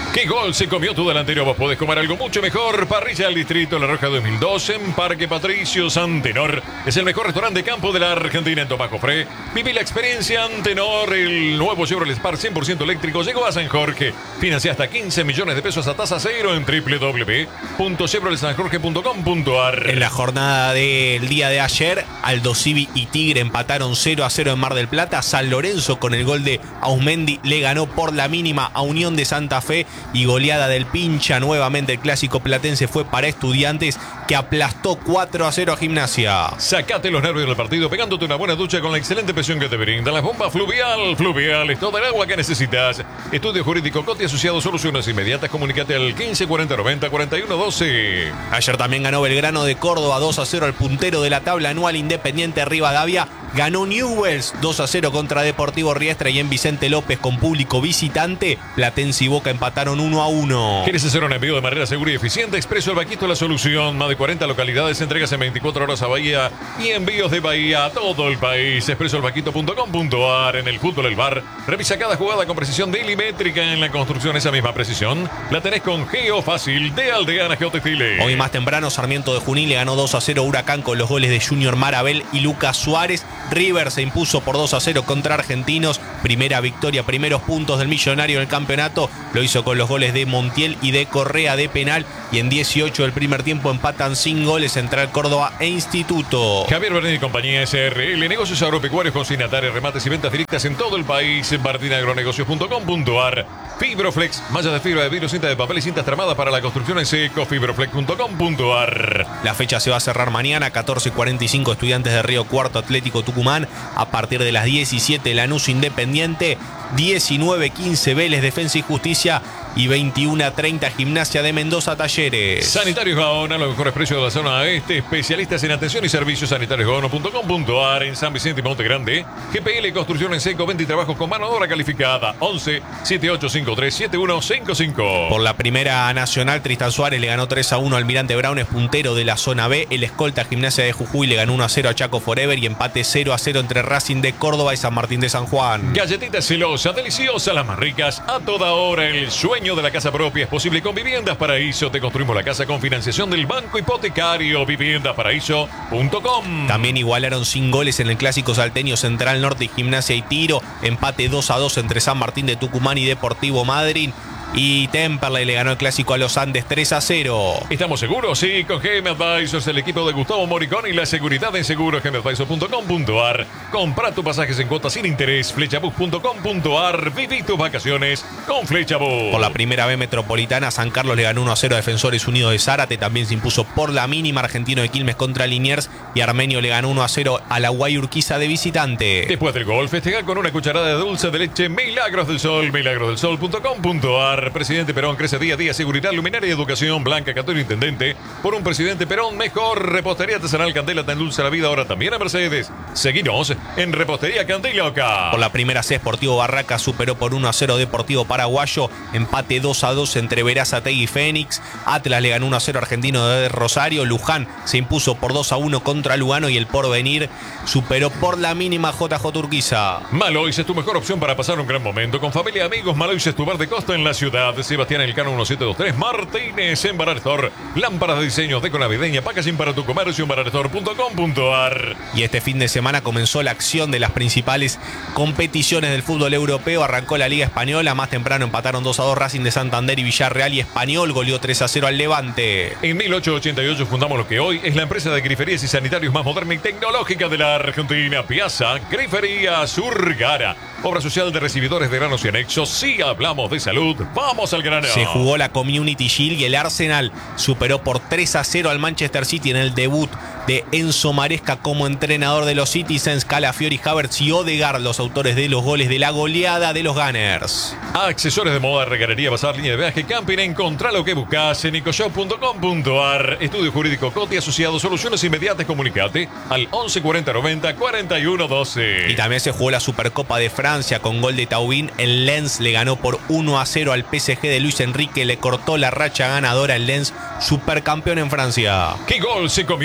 ¿Qué gol se comió tu delantero? Vos podés comer algo mucho mejor. Parrilla del Distrito La Roja dos mil dos en Parque Patricio Antenor. Es el mejor restaurante de campo de la Argentina en Tomás Jofré. Viví la experiencia Antenor. El nuevo Chevrolet Spark cien por ciento eléctrico llegó a San Jorge. Financia hasta quince millones de pesos a tasa cero en doble u doble u doble u punto chevrolet san jorge punto com punto a r. En la jornada del día de ayer, Aldo Civi y Tigre empataron cero a cero en Mar del Plata. San Lorenzo, con el gol de Ausmendi, le ganó por la mínima a Unión de Santa Fe. Y goleada del Pincha. Nuevamente el clásico platense fue para Estudiantes, que aplastó cuatro a cero a Gimnasia. Sacate los nervios del partido pegándote una buena ducha con la excelente presión que te brinda las bombas Fluvial. Fluvial es toda el agua que necesitas. Estudio Jurídico Coti Asociado, soluciones inmediatas. Comunicate al quince cuarenta noventa cuarenta y uno doce. Ayer también ganó Belgrano de Córdoba dos a cero al puntero de la tabla anual Independiente Rivadavia. Ganó Newell's dos a cero contra Deportivo Riestra, y en Vicente López, con público visitante, Platense y Boca empataron uno a uno. ¿Quieres hacer un envío de manera segura y eficiente? Expreso El Vaquito la solución. Más de cuarenta localidades, entregas en veinticuatro horas a Bahía y envíos de Bahía a todo el país. expreso el vaquito punto com punto a r. En el fútbol El Bar, revisa cada jugada con precisión milimétrica. En la construcción, esa misma precisión la tenés con Geo Fácil de Aldeana Geotextiles. Hoy más temprano, Sarmiento de Junín le ganó dos a cero a Huracán con los goles de Junior Marabel y Lucas Suárez. River se impuso por dos a cero contra Argentinos. Primera victoria, primeros puntos del millonario en el campeonato. Lo hizo con los goles de Montiel y de Correa de penal. Y en dieciocho del primer tiempo empatan sin goles Central Córdoba e Instituto. Javier Bernet y compañía S R L. Negocios agropecuarios, consignatarios, remates y ventas directas en todo el país. En martin agronegocios punto com punto a r. Fibroflex, mallas de fibra de vidrio, cinta de papel y cintas tramadas para la construcción en seco. Fibroflex punto com punto a r. La fecha se va a cerrar mañana, catorce cuarenta y cinco, Estudiantes de Río Cuarto, Atlético Tucumán. A partir de las diecisiete, Lanús Independiente. diecinueve quince, Vélez Defensa y Justicia. Y veintiuno treinta, Gimnasia de Mendoza Talleres. Sanitarios Gaona, los mejores precios de la zona este. Especialistas en atención y servicios. sanitarios gaona punto com punto a r. En San Vicente y Monte Grande. G P L Construcción en seco, venta y trabajos con mano de obra calificada. once, setenta y ocho cincuenta y tres, setenta y uno cincuenta y cinco. Por la Primera Nacional, Tristan Suárez le ganó tres a uno al Almirante Brown, es puntero de la zona B. El escolta Gimnasia de Jujuy le ganó uno a cero a Chaco Forever. Y empate cero a cero entre Racing de Córdoba y San Martín de San Juan. Galletitas celosas, deliciosas, las más ricas. A toda hora, el sueño de la casa propia es posible con Viviendas Paraíso. Te construimos la casa con financiación del Banco Hipotecario. viviendas paraíso punto com. También igualaron sin goles en el clásico salteño Central Norte y Gimnasia y Tiro. Empate dos a dos entre San Martín de Tucumán y Deportivo Madryn. Y Temperley le ganó el clásico a los Andes tres a cero. ¿Estamos seguros? Sí, con G M Advisors, el equipo de Gustavo Moricón y la seguridad en seguros. G M advisors punto com punto a r. Compra tus pasajes en cuotas sin interés. Flechabus punto com punto a r. Viví tus vacaciones con Flechabus. Por la Primera B Metropolitana, San Carlos le ganó uno a cero a Defensores Unidos de Zárate. También se impuso por la mínima Argentino de Quilmes contra Liniers. Y Armenio le ganó uno a cero a la Guay Urquiza de visitante. Después del gol, festeja con una cucharada de dulce de leche Milagros del Sol. milagros del sol punto com punto a r. Presidente Perón crece día a día. Seguridad, luminaria y educación. Blanca Cantón Intendente. Por un Presidente Perón mejor. Repostería artesanal Candela, tan dulce la vida. Ahora también a Mercedes. Seguinos en Repostería Candela acá. Por la Primera C, Sportivo Barraca superó por uno a cero Deportivo Paraguayo. Empate dos a dos entre Verazategui y Fénix. Atlas le ganó uno a cero Argentino de Rosario. Luján se impuso por dos a uno contra Lugano. Y el Porvenir superó por la mínima J J Urquiza. Malois es tu mejor opción para pasar un gran momento. Con familia y amigos, Malois es tu bar de costa en la ciudad. Sebastián Elcano diecisiete veintitrés, Martínez en Barar Store. Lámparas de diseño, deco navideña, packaging para tu comercio en barar store punto com punto a r. Y este fin de semana comenzó la acción de las principales competiciones del fútbol europeo. Arrancó la Liga Española. Más temprano empataron dos a dos Racing de Santander y Villarreal. Y Español goleó tres a cero al Levante. En mil ochocientos ochenta y ocho fundamos lo que hoy es la empresa de griferías y sanitarios más moderna y tecnológica de la Argentina. Piazza Grifería Surgara. Obra social de recibidores de granos y anexos. Si hablamos de salud, vamos al grano. Se jugó la Community Shield y el Arsenal superó por tres a cero al Manchester City en el debut de Enzo Maresca como entrenador de los Citizens. Calafiori, Havertz y Odegaard, los autores de los goles de la goleada de los Gunners. Accesorios de moda, regarería, bazar, línea de viaje, camping. Encontrá lo que buscas en ecoshop punto com punto a r. Estudio Jurídico Coti Asociado, soluciones inmediatas. Comunicate al once cuarenta noventa cuarenta y uno doce. Y también se jugó la Supercopa de Francia con gol de Taubín. El Lens le ganó por uno a cero al P S G de Luis Enrique. Le cortó la racha ganadora el Lens, supercampeón en Francia. ¿Qué gol se comió tu delantero?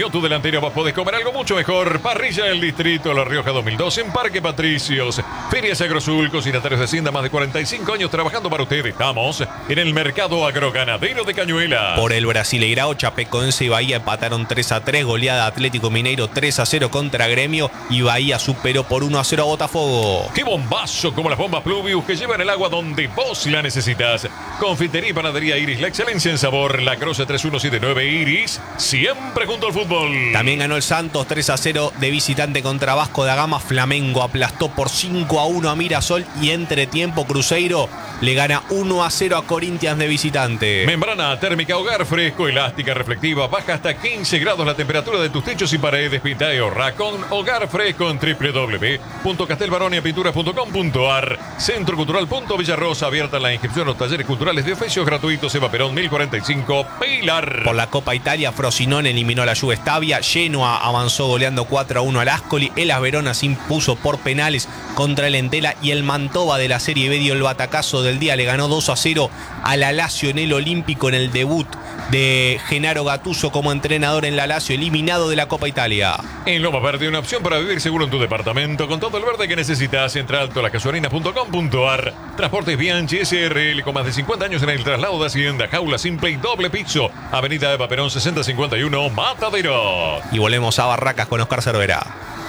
entero, vos podés comer algo mucho mejor. Parrilla del Distrito La Rioja dos mil dos en Parque Patricios. Ferias Agrosul, cocinatarios de Hacienda, más de cuarenta y cinco años trabajando para ustedes. Estamos en el Mercado Agroganadero de Cañuelas. Por el Brasileirao, Chapecoense y Bahía empataron tres a tres. Goleada Atlético Mineiro tres a cero contra Gremio. Y Bahía superó por uno a cero a Botafogo. ¡Qué bombazo! Como las bombas Pluvius que llevan el agua donde vos la necesitas. Confitería y panadería Iris, la excelencia en sabor. La Croce tres uno siete nueve Iris, siempre junto al fútbol. También ganó el Santos tres a cero de visitante contra Vasco da Gama. Flamengo aplastó por cinco a uno a Mirasol. Y entre tiempo Cruzeiro le gana uno a cero a Corinthians de visitante. Membrana térmica Hogar Fresco, elástica, reflectiva. Baja hasta quince grados la temperatura de tus techos y paredes. Pinta y ahorra con Hogar Fresco en doble u doble u doble u punto castelbaronia pinturas punto com punto ar. Centro Cultural Punto Villarrosa, abierta la inscripción a los talleres culturales de oficios gratuitos. Eva Perón mil cuarenta y cinco, Pilar. Por la Copa Italia, Frosinone eliminó a la Juve Stabia. Genoa avanzó goleando cuatro a uno al Ascoli. El As Verona se impuso por penales contra el Entela. Y el Mantova de la Serie B dio el batacazo del día. Le ganó dos a cero a la Lazio en el Olímpico en el debut de Gennaro Gattuso como entrenador en la Lazio, eliminado de la Copa Italia. En Loma Verde, una opción para vivir seguro en tu departamento, con todo el verde que necesitas. Entra alto las casuarinas punto com punto ar. Transportes Bianchi S R L, con más de cincuenta años en el traslado de Hacienda. Jaula simple y doble piso. Avenida Eva Perón sesenta cincuenta y uno, Matadero. Y volvemos a Barracas con Oscar Cervera.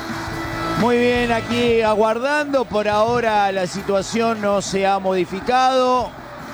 Muy bien, aquí aguardando. Por ahora la situación no se ha modificado.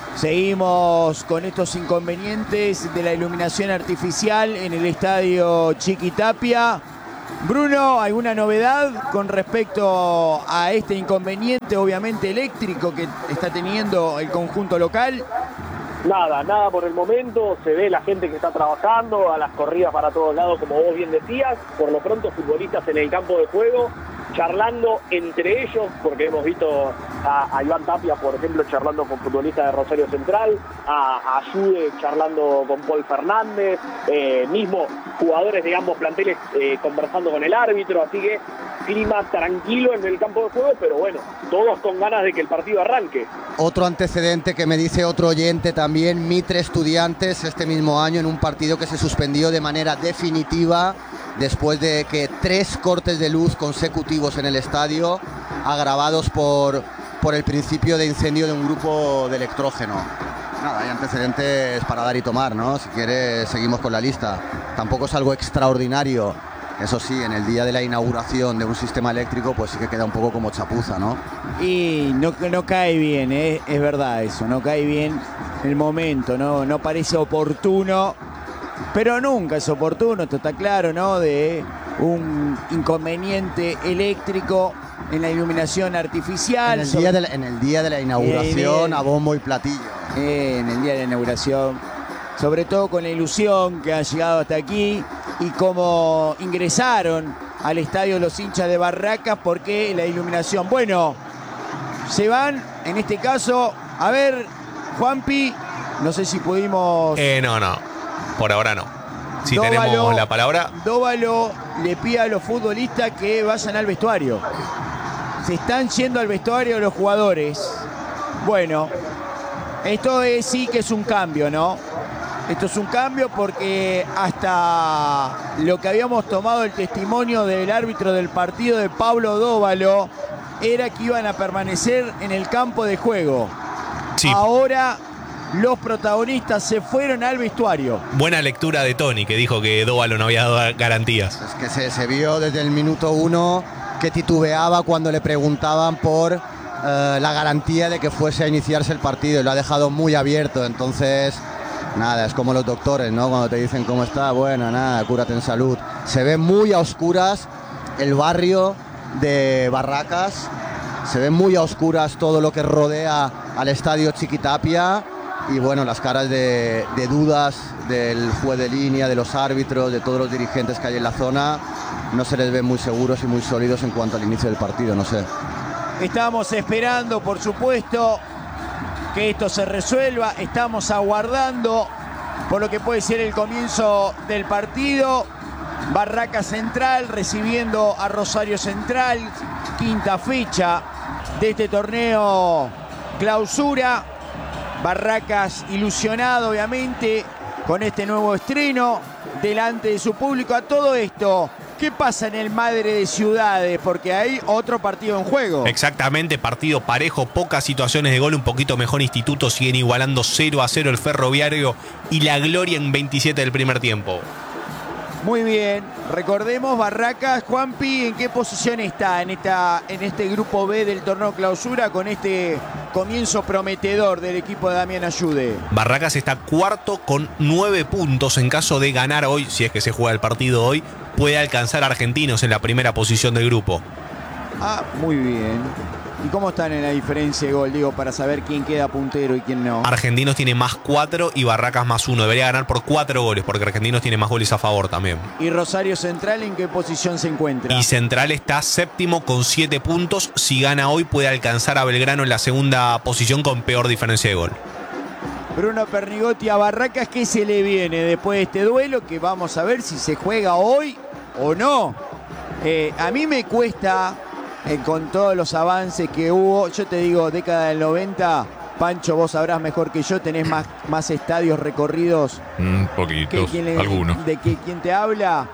Seguimos con estos inconvenientes de la iluminación artificial en el estadio Chiquitapia. Bruno, ¿alguna novedad con respecto a este inconveniente, obviamente eléctrico, que está teniendo el conjunto local? Nada, nada por el momento. Se ve la gente que está trabajando, a las corridas para todos lados, como vos bien decías. Por lo pronto, futbolistas en el campo de juego, charlando entre ellos, porque hemos visto a, a Iván Tapia, por ejemplo, charlando con futbolistas de Rosario Central, a, a Ayude charlando con Paul Fernández, eh, mismo jugadores de ambos planteles eh, conversando con el árbitro, así que clima tranquilo en el campo de juego, pero bueno, todos con ganas de que el partido arranque. Otro antecedente que me dice otro oyente también, Mitre Estudiantes este mismo año en un partido que se suspendió de manera definitiva después de que tres cortes de luz consecutivos en el estadio, agravados por, por el principio de incendio de un grupo de electrógeno. Nada, hay antecedentes para dar y tomar, ¿no? Si quieres, seguimos con la lista. Tampoco es algo extraordinario. Eso sí, en el día de la inauguración de un sistema eléctrico, pues sí que queda un poco como chapuza, ¿no? Y no, no cae bien, ¿eh? Es verdad eso, no cae bien el momento, ¿no? No parece oportuno, pero nunca es oportuno, esto está claro, ¿no? De un inconveniente eléctrico en la iluminación artificial. En el, día, de la, en el día de la inauguración, el, a bombo y platillo. Eh, en el día de la inauguración, sobre todo con la ilusión que han llegado hasta aquí y cómo ingresaron al estadio los hinchas de Barracas, porque la iluminación, bueno, se van, en este caso, a ver, Juanpi, no sé si pudimos... Eh, no, no, por ahora no. Si Dóvalo, tenemos la palabra... Dóvalo le pide a los futbolistas que vayan al vestuario. Se están yendo al vestuario los jugadores. Bueno, esto es, sí que es un cambio, ¿no? Esto es un cambio porque hasta lo que habíamos tomado el testimonio del árbitro del partido de Pablo Dóvalo era que iban a permanecer en el campo de juego. Sí. Ahora los protagonistas se fueron al vestuario. Buena lectura de Tony, que dijo que Dóvalo no había dado garantías. Es que se, se vio desde el minuto uno que titubeaba cuando le preguntaban por eh, la garantía de que fuese a iniciarse el partido, y lo ha dejado muy abierto. Entonces, nada, es como los doctores, ¿no? Cuando te dicen cómo está, bueno, nada, cúrate en salud. Se ve muy a oscuras el barrio de Barracas, se ve muy a oscuras todo lo que rodea al estadio Chiquitapia, y bueno, las caras de, de dudas del juez de línea, de los árbitros, de todos los dirigentes que hay en la zona, no se les ve muy seguros y muy sólidos en cuanto al inicio del partido, no sé. Estamos esperando, por supuesto, que esto se resuelva. Estamos aguardando por lo que puede ser el comienzo del partido. Barracas Central recibiendo a Rosario Central, quinta fecha de este torneo clausura. Barracas ilusionado, obviamente, con este nuevo estreno delante de su público. A todo esto, ¿qué pasa en el Madre de Ciudades? Porque hay otro partido en juego. Exactamente, partido parejo, pocas situaciones de gol, un poquito mejor Instituto, siguen igualando cero a cero el Ferroviario y la Gloria en veintisiete del primer tiempo. Muy bien, recordemos Barracas, Juanpi, ¿en qué posición está en, esta, en este grupo B del torneo clausura con este comienzo prometedor del equipo de Damián Ayude? Barracas está cuarto con nueve puntos. En caso de ganar hoy, si es que se juega el partido hoy, puede alcanzar a Argentinos en la primera posición del grupo. Ah, muy bien. ¿Y cómo están en la diferencia de gol, digo, para saber quién queda puntero y quién no? Argentinos tiene más cuatro y Barracas más uno. Debería ganar por cuatro goles, porque Argentinos tiene más goles a favor también. ¿Y Rosario Central en qué posición se encuentra? Y Central está séptimo con siete puntos. Si gana hoy puede alcanzar a Belgrano en la segunda posición con peor diferencia de gol. Bruno Pernigotti a Barracas, ¿qué se le viene después de este duelo? Que vamos a ver si se juega hoy o no. Eh, a mí me cuesta... Eh, con todos los avances que hubo, yo te digo, década del noventa, Pancho, vos sabrás mejor que yo, tenés más, más estadios recorridos. Un poquito, algunos. De que quien te habla,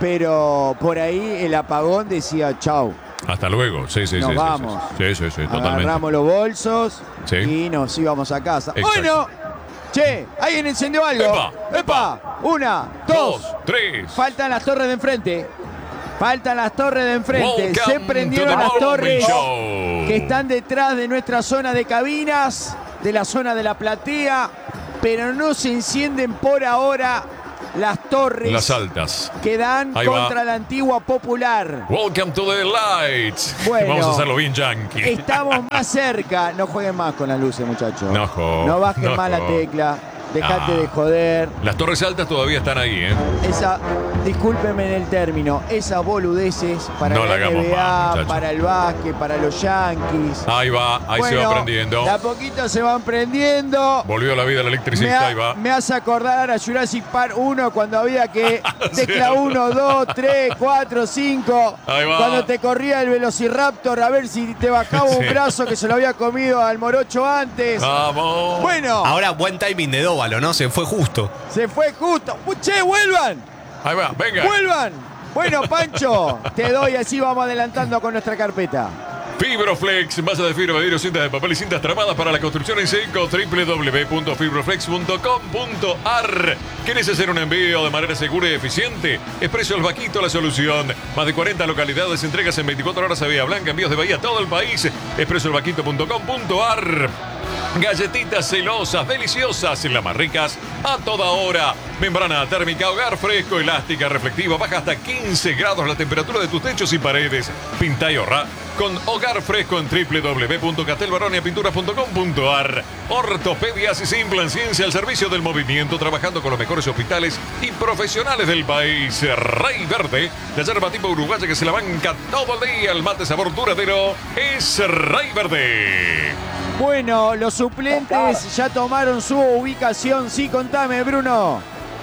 pero por ahí el apagón decía chau. Hasta luego, sí, sí, nos sí. vamos. Sí, sí, sí, sí, totalmente. Agarramos los bolsos sí. y nos íbamos a casa. Exacto. Bueno, che, ¿alguien encendió algo? ¡Epa! ¡Epa! Una, dos, dos, tres. Faltan las torres de enfrente. Faltan las torres de enfrente. Welcome Se prendieron las torres que están detrás de nuestra zona de cabinas, de la zona de la platea, pero no se encienden por ahora las torres. Las altas. Que dan Ahí contra va. la antigua Popular. Welcome to the lights. Bueno, vamos a hacerlo bien yankee. Estamos más cerca. No jueguen más con las luces, muchachos. No, jo, no bajen no, más la jo. tecla. Dejate Ah. de joder. Las torres altas todavía están ahí, ¿eh? Esa, discúlpenme en el término, esas boludeces para No la la hagamos N B A, más, muchacho. para el básquet, para los Yankees. Ahí va, ahí Bueno, se va prendiendo. De a poquito se van prendiendo. Volvió a la vida el Me, electricista, ha- ahí va. me hace acordar a Jurassic Park uno cuando había que tecla uno, dos, tres, cuatro, cinco. Ahí va. Cuando te corría el Velociraptor a ver si te bajaba un Sí. brazo que se lo había comido al morocho antes. Vamos. Bueno, Ahora buen timing de Dóvalo, ¿no? Se fue justo. se fue justo. ¡Che, vuelvan! Ahí va, venga. ¡Vuelvan! Bueno, Pancho, te doy, así vamos adelantando con nuestra carpeta. Fibroflex, masa de fibra, vidrio, cintas de papel y cintas tramadas para la construcción en seco. doble u doble u doble u punto fibroflex punto com punto a r. ¿Quieres hacer un envío de manera segura y eficiente? Expreso El Vaquito, la solución. Más de cuarenta localidades, entregas en veinticuatro horas a Vía Blanca, envíos de Bahía a todo el país. expreso el vaquito punto com punto a r. Galletitas celosas, deliciosas, las más ricas a toda hora. Membrana térmica, hogar fresco, elástica, reflectiva, baja hasta quince grados la temperatura de tus techos y paredes. Pinta y ahorra con Hogar Fresco en doble u doble u doble u punto castelbaroniapinturas punto com punto a r. Ortopedias y Simplan, ciencia al servicio del movimiento, trabajando con los mejores hospitales y profesionales del país. Rey Verde, la yerba tipo uruguaya que se la banca todo el día. El mate sabor duradero es Rey Verde. Bueno, los suplentes ya tomaron su ubicación. Sí, contame, Bruno.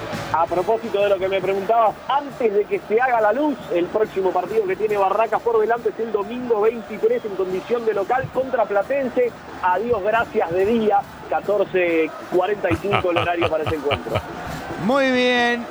A propósito de lo que me preguntabas, antes de que se haga la luz, el próximo partido que tiene Barracas por delante es el domingo veintitrés en condición de local contra Platense. Adiós, gracias de día, catorce cuarenta y cinco el horario para ese encuentro. Muy bien.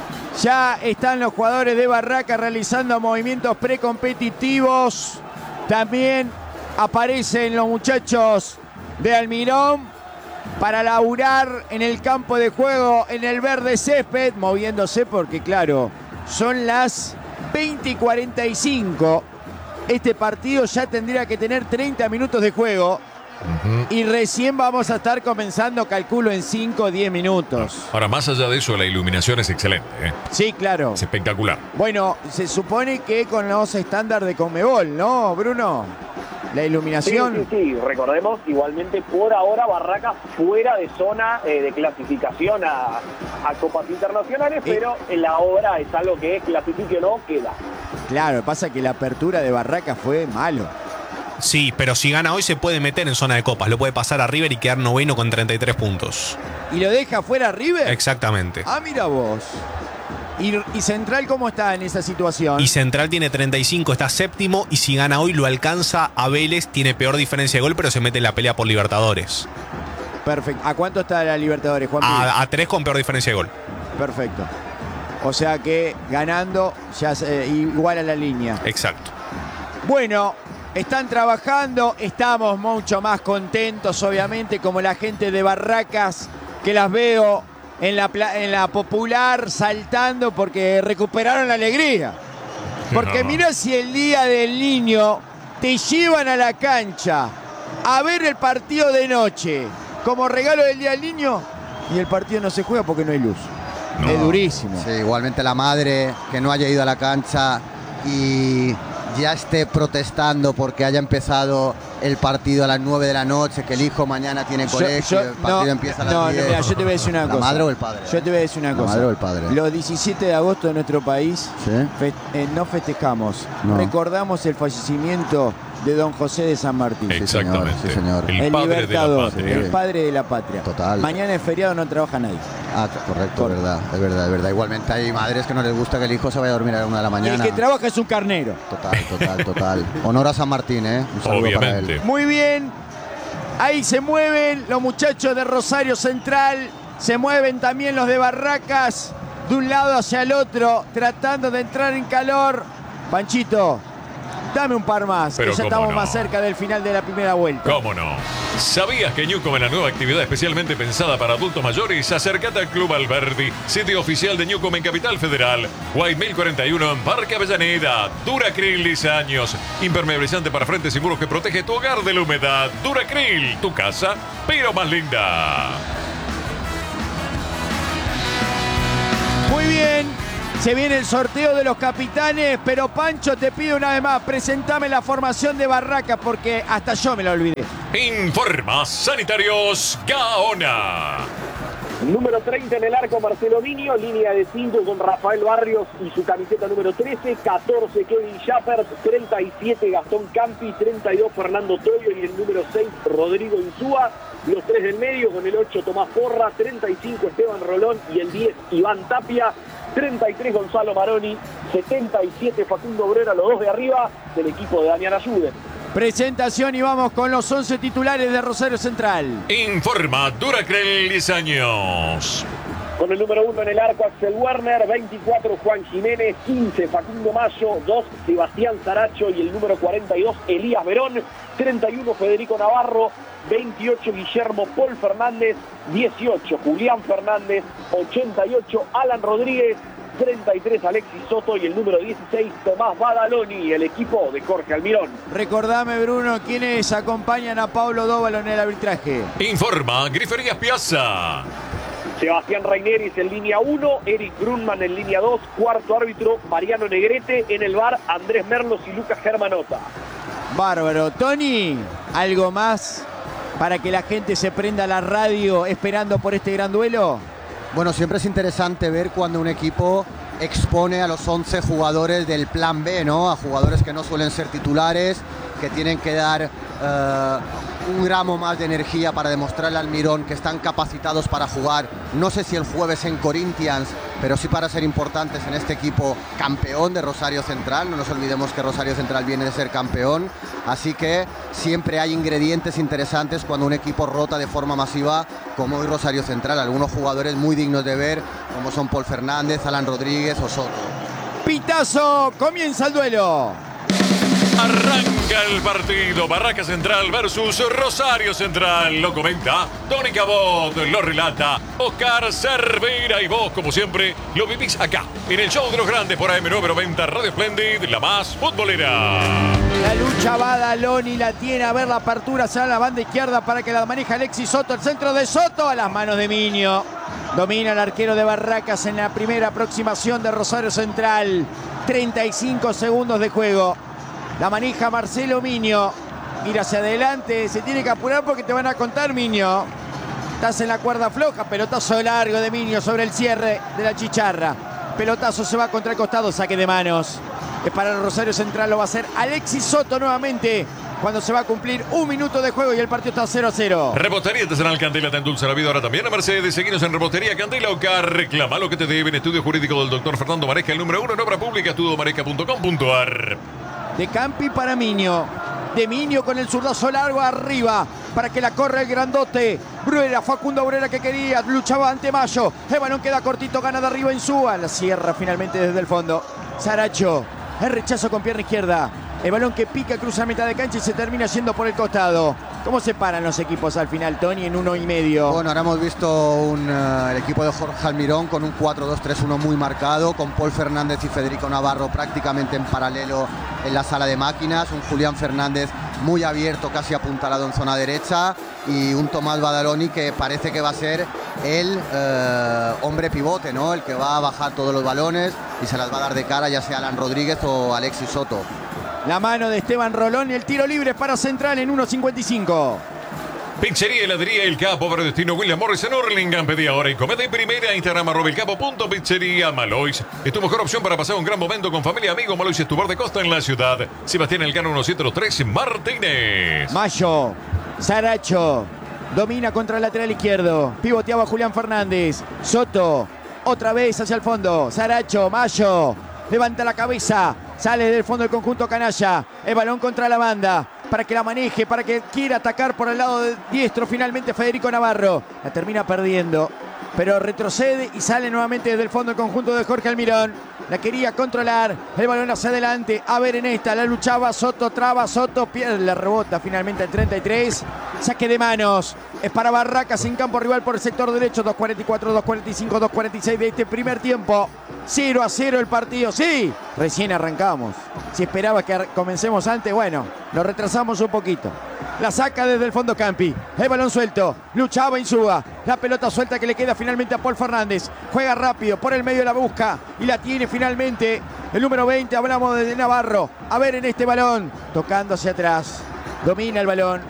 Ya están los jugadores de Barracas realizando movimientos precompetitivos. También aparecen los muchachos de Almirón para laburar en el campo de juego, en el verde césped, moviéndose porque, claro, son las veinte y cuarenta y cinco. Este partido ya tendría que tener treinta minutos de juego. Uh-huh. Y recién vamos a estar comenzando, calculo, en cinco o diez minutos. Ahora, más allá de eso, la iluminación es excelente, ¿eh? Sí, claro. Es espectacular. Bueno, se supone que con los estándares de Conmebol, ¿no, Bruno? La iluminación. Sí, sí, sí. Recordemos, igualmente, por ahora Barracas fuera de zona eh, de clasificación a, a copas internacionales, Eh. pero en la obra es algo que clasifique o no, queda. Claro, pasa que la apertura de Barracas fue malo. Sí, pero si gana hoy se puede meter en zona de copas. Lo puede pasar a River y quedar noveno con treinta y tres puntos. ¿Y lo deja fuera River? Exactamente. Ah, mira vos. ¿Y, y Central cómo está en esa situación? Y Central tiene treinta y cinco, está séptimo. Y si gana hoy lo alcanza a Vélez. Tiene peor diferencia de gol, pero se mete en la pelea por Libertadores. Perfecto. ¿A cuánto está la Libertadores, Juan? A, a tres con peor diferencia de gol. Perfecto. O sea que ganando ya se, igual a la línea. Exacto. Bueno, están trabajando, estamos mucho más contentos, obviamente, como la gente de Barracas, que las veo en la, en la Popular saltando porque recuperaron la alegría. Porque No. mirá si el día del niño te llevan a la cancha a ver el partido de noche como regalo del día del niño y el partido no se juega porque no hay luz. No. Es durísimo. Sí, igualmente la madre que no haya ido a la cancha y ya esté protestando porque haya empezado el partido a las nueve de la noche, que el hijo mañana tiene Yo- colegio, yo- el partido no, empieza a las no, diez. no, mira, yo te voy a decir una ¿La cosa. madre o el padre? Yo te voy a decir una ¿La cosa. madre o el padre? Los diecisiete de agosto de nuestro país ¿Sí? fe- eh, no festejamos, No. recordamos el fallecimiento de don José de San Martín. Exactamente. Sí, señor. El, El, padre libertador, de la patria. el padre de la patria. Total. Mañana es feriado, no trabaja nadie. Ah, correcto, es verdad, es verdad, es verdad. Igualmente hay madres que no les gusta que el hijo se vaya a dormir a la una de la Y mañana. el que trabaja es un carnero. Total, total, total. Honor a San Martín, ¿eh? Un saludo Obviamente. para él. Muy bien. Ahí se mueven los muchachos de Rosario Central. Se mueven también los de Barracas. De un lado hacia el otro. Tratando de entrar en calor. Panchito, dame un par más. Pero que ya cómo estamos no. más cerca del final de la primera vuelta. ¿Cómo no? ¿Sabías que Newcom es la nueva actividad especialmente pensada para adultos mayores? Acércate al Club Alberdi, sitio oficial de Newcom en Capital Federal. White mil cuarenta y uno en Parque Avellaneda. Duracril diez años. Impermeabilizante para frentes y muros que protege tu hogar de la humedad. Duracril, tu casa, pero más linda. Muy bien. Se viene el sorteo de los capitanes, pero Pancho, te pido una vez más, presentame la formación de Barracas porque hasta yo me la olvidé. Informa Sanitarios Gaona. Número treinta en el arco, Marcelo Minio. Línea de cinco con Rafael Barrios y su camiseta número trece. catorce, Kevin Schaper. treinta y siete, Gastón Campi. treinta y dos, Fernando Tobio. Y el número seis, Rodrigo Insúa. Los tres del medio con el ocho, Tomás Porra. treinta y cinco, Esteban Rolón. Y el diez, Iván Tapia. treinta y tres, Gonzalo Maroni. setenta y siete, Facundo Obrera. Los dos de arriba del equipo de Damián Ayude. Presentación y vamos con los once titulares de Rosario Central. Informa Duracril diez años. Con el número uno en el arco, Axel Werner. veinticuatro, Juan Jiménez. quince, Facundo Mayo. dos, Sebastián Saracho. Y el número cuarenta y dos, Elías Verón. treinta y uno, Federico Navarro. veintiocho, Guillermo Paul Fernández. dieciocho, Julián Fernández. ochenta y ocho, Alan Rodríguez. treinta y tres, Alexis Soto. Y el número dieciséis, Tomás Badaloni, el equipo de Jorge Almirón. Recordame, Bruno, quiénes acompañan a Pablo Dóvalo en el arbitraje. Informa Griferías Piazza. Sebastián Reineris en línea uno, Eric Grunman en línea dos, cuarto árbitro Mariano Negrete, en el bar Andrés Merlos y Lucas Germanota. Bárbaro. Tony, ¿algo más para que la gente se prenda a la radio esperando por este gran duelo? Bueno, siempre es interesante ver cuando un equipo expone a los once jugadores del plan B, ¿no? A jugadores que no suelen ser titulares, que tienen que dar uh, un gramo más de energía para demostrarle al Mirón que están capacitados para jugar. No sé si el jueves en Corinthians, pero sí para ser importantes en este equipo campeón de Rosario Central. No nos olvidemos que Rosario Central viene de ser campeón. Así que siempre hay ingredientes interesantes cuando un equipo rota de forma masiva, como hoy Rosario Central. Algunos jugadores muy dignos de ver, como son Paul Fernández, Alan Rodríguez o Soto. Pitazo, comienza el duelo. Arranca el partido. Barraca Central versus Rosario Central. Lo comenta Tony Cabot, lo relata Oscar Cervera. Y vos, como siempre, lo vivís acá, en el show de los grandes por A M nueve noventa Radio Splendid, la más futbolera. La lucha Badaloni la tiene, a ver la apertura, sale a la banda izquierda para que la maneja Alexis Soto, el centro de Soto a las manos de Minio. Domina el arquero de Barracas en la primera aproximación de Rosario Central. treinta y cinco segundos de juego. La maneja Marcelo Minio. Ir hacia adelante, se tiene que apurar porque te van a contar, Minio. Estás en la cuerda floja, pelotazo largo de Minio sobre el cierre de la chicharra. Pelotazo se va contra el costado, saque de manos. Es para el Rosario Central, lo va a hacer Alexis Soto nuevamente cuando se va a cumplir un minuto de juego y el partido está cero a cero. Repostería Artesanal Candela te endulza la vida ahora también a Mercedes. Seguinos en Repostería Candela Ocar. Reclama lo que te deben. Estudio jurídico del doctor Fernando Maresca, el número uno en obra pública, estudio maresca punto com punto ar. De Campi para Minio. De Minio con el zurdazo largo arriba. para que la corra el grandote. Bruera, Facundo Bruera que quería, luchaba ante Mayo. El balón queda cortito, gana de arriba Insúa. La cierra finalmente desde el fondo. Saracho, el rechazo con pierna izquierda. El balón que pica, cruza a mitad de cancha y se termina yendo por el costado. ¿Cómo se paran los equipos al final, Tony, en uno y medio? Bueno, ahora hemos visto un, uh, el equipo de Jorge Almirón con un cuatro dos tres uno muy marcado, con Paul Fernández y Federico Navarro prácticamente en paralelo en la sala de máquinas, un Julián Fernández muy abierto, casi apuntalado en zona derecha, y un Tomás Badaloni que parece que va a ser el uh, hombre pivote, ¿no? El que va a bajar todos los balones y se las va a dar de cara, ya sea Alan Rodríguez o Alexis Soto. La mano de Esteban Rolón y el tiro libre para Central en uno cincuenta y cinco. Pizzería Heladería El Capo para destino William Morris en Hurlingham. Pedí ahora y comete en primera. Instagram arroba el capo punto pizzería. Malois es tu mejor opción para pasar un gran momento con familia y amigos. Malois es tu bar de costa en la ciudad. Sebastián Elcano uno siete tres Martínez. Mayo, Saracho, domina contra el lateral izquierdo. Pivoteaba Julián Fernández. Soto, otra vez hacia el fondo. Saracho, Mayo, levanta la cabeza. Sale del fondo del conjunto canalla. El balón contra la banda. Para que la maneje, para que quiera atacar por el lado diestro. Finalmente Federico Navarro. La termina perdiendo. Pero retrocede y sale nuevamente desde el fondo del conjunto de Jorge Almirón. La quería controlar. El balón hacia adelante. A ver en esta. La luchaba. Soto traba. Soto pierde. La rebota finalmente el treinta y tres. Saque de manos. Es para Barracas en campo rival por el sector derecho. dos cuarenta y cuatro, dos cuarenta y cinco, dos cuarenta y seis de este primer tiempo. cero a cero el partido. Sí, recién arrancamos. Si esperaba que comencemos antes, bueno, lo retrasamos un poquito. La saca desde el fondo Campi. El balón suelto. Luchaba Insúa. La pelota suelta que le queda finalmente a Paul Fernández. Juega rápido por el medio de la busca. Y la tiene finalmente el número veinte. Hablamos de Navarro. A ver en este balón. Tocando hacia atrás. Domina el balón.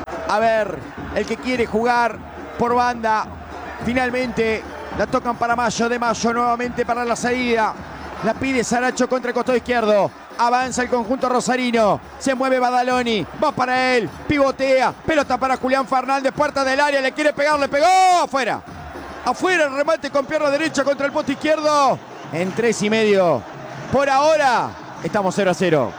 A ver, el que quiere jugar por banda. Finalmente la tocan para Mayo. De Mayo nuevamente para la salida. La pide Saracho contra el costado izquierdo. Avanza el conjunto rosarino. Se mueve Badaloni. Va para él. Pivotea. Pelota para Julián Fernández. Puerta del área. Le quiere pegar. Le pegó. Afuera. Afuera el remate con pierna derecha contra el poste izquierdo. En tres y medio. Por ahora estamos cero a cero.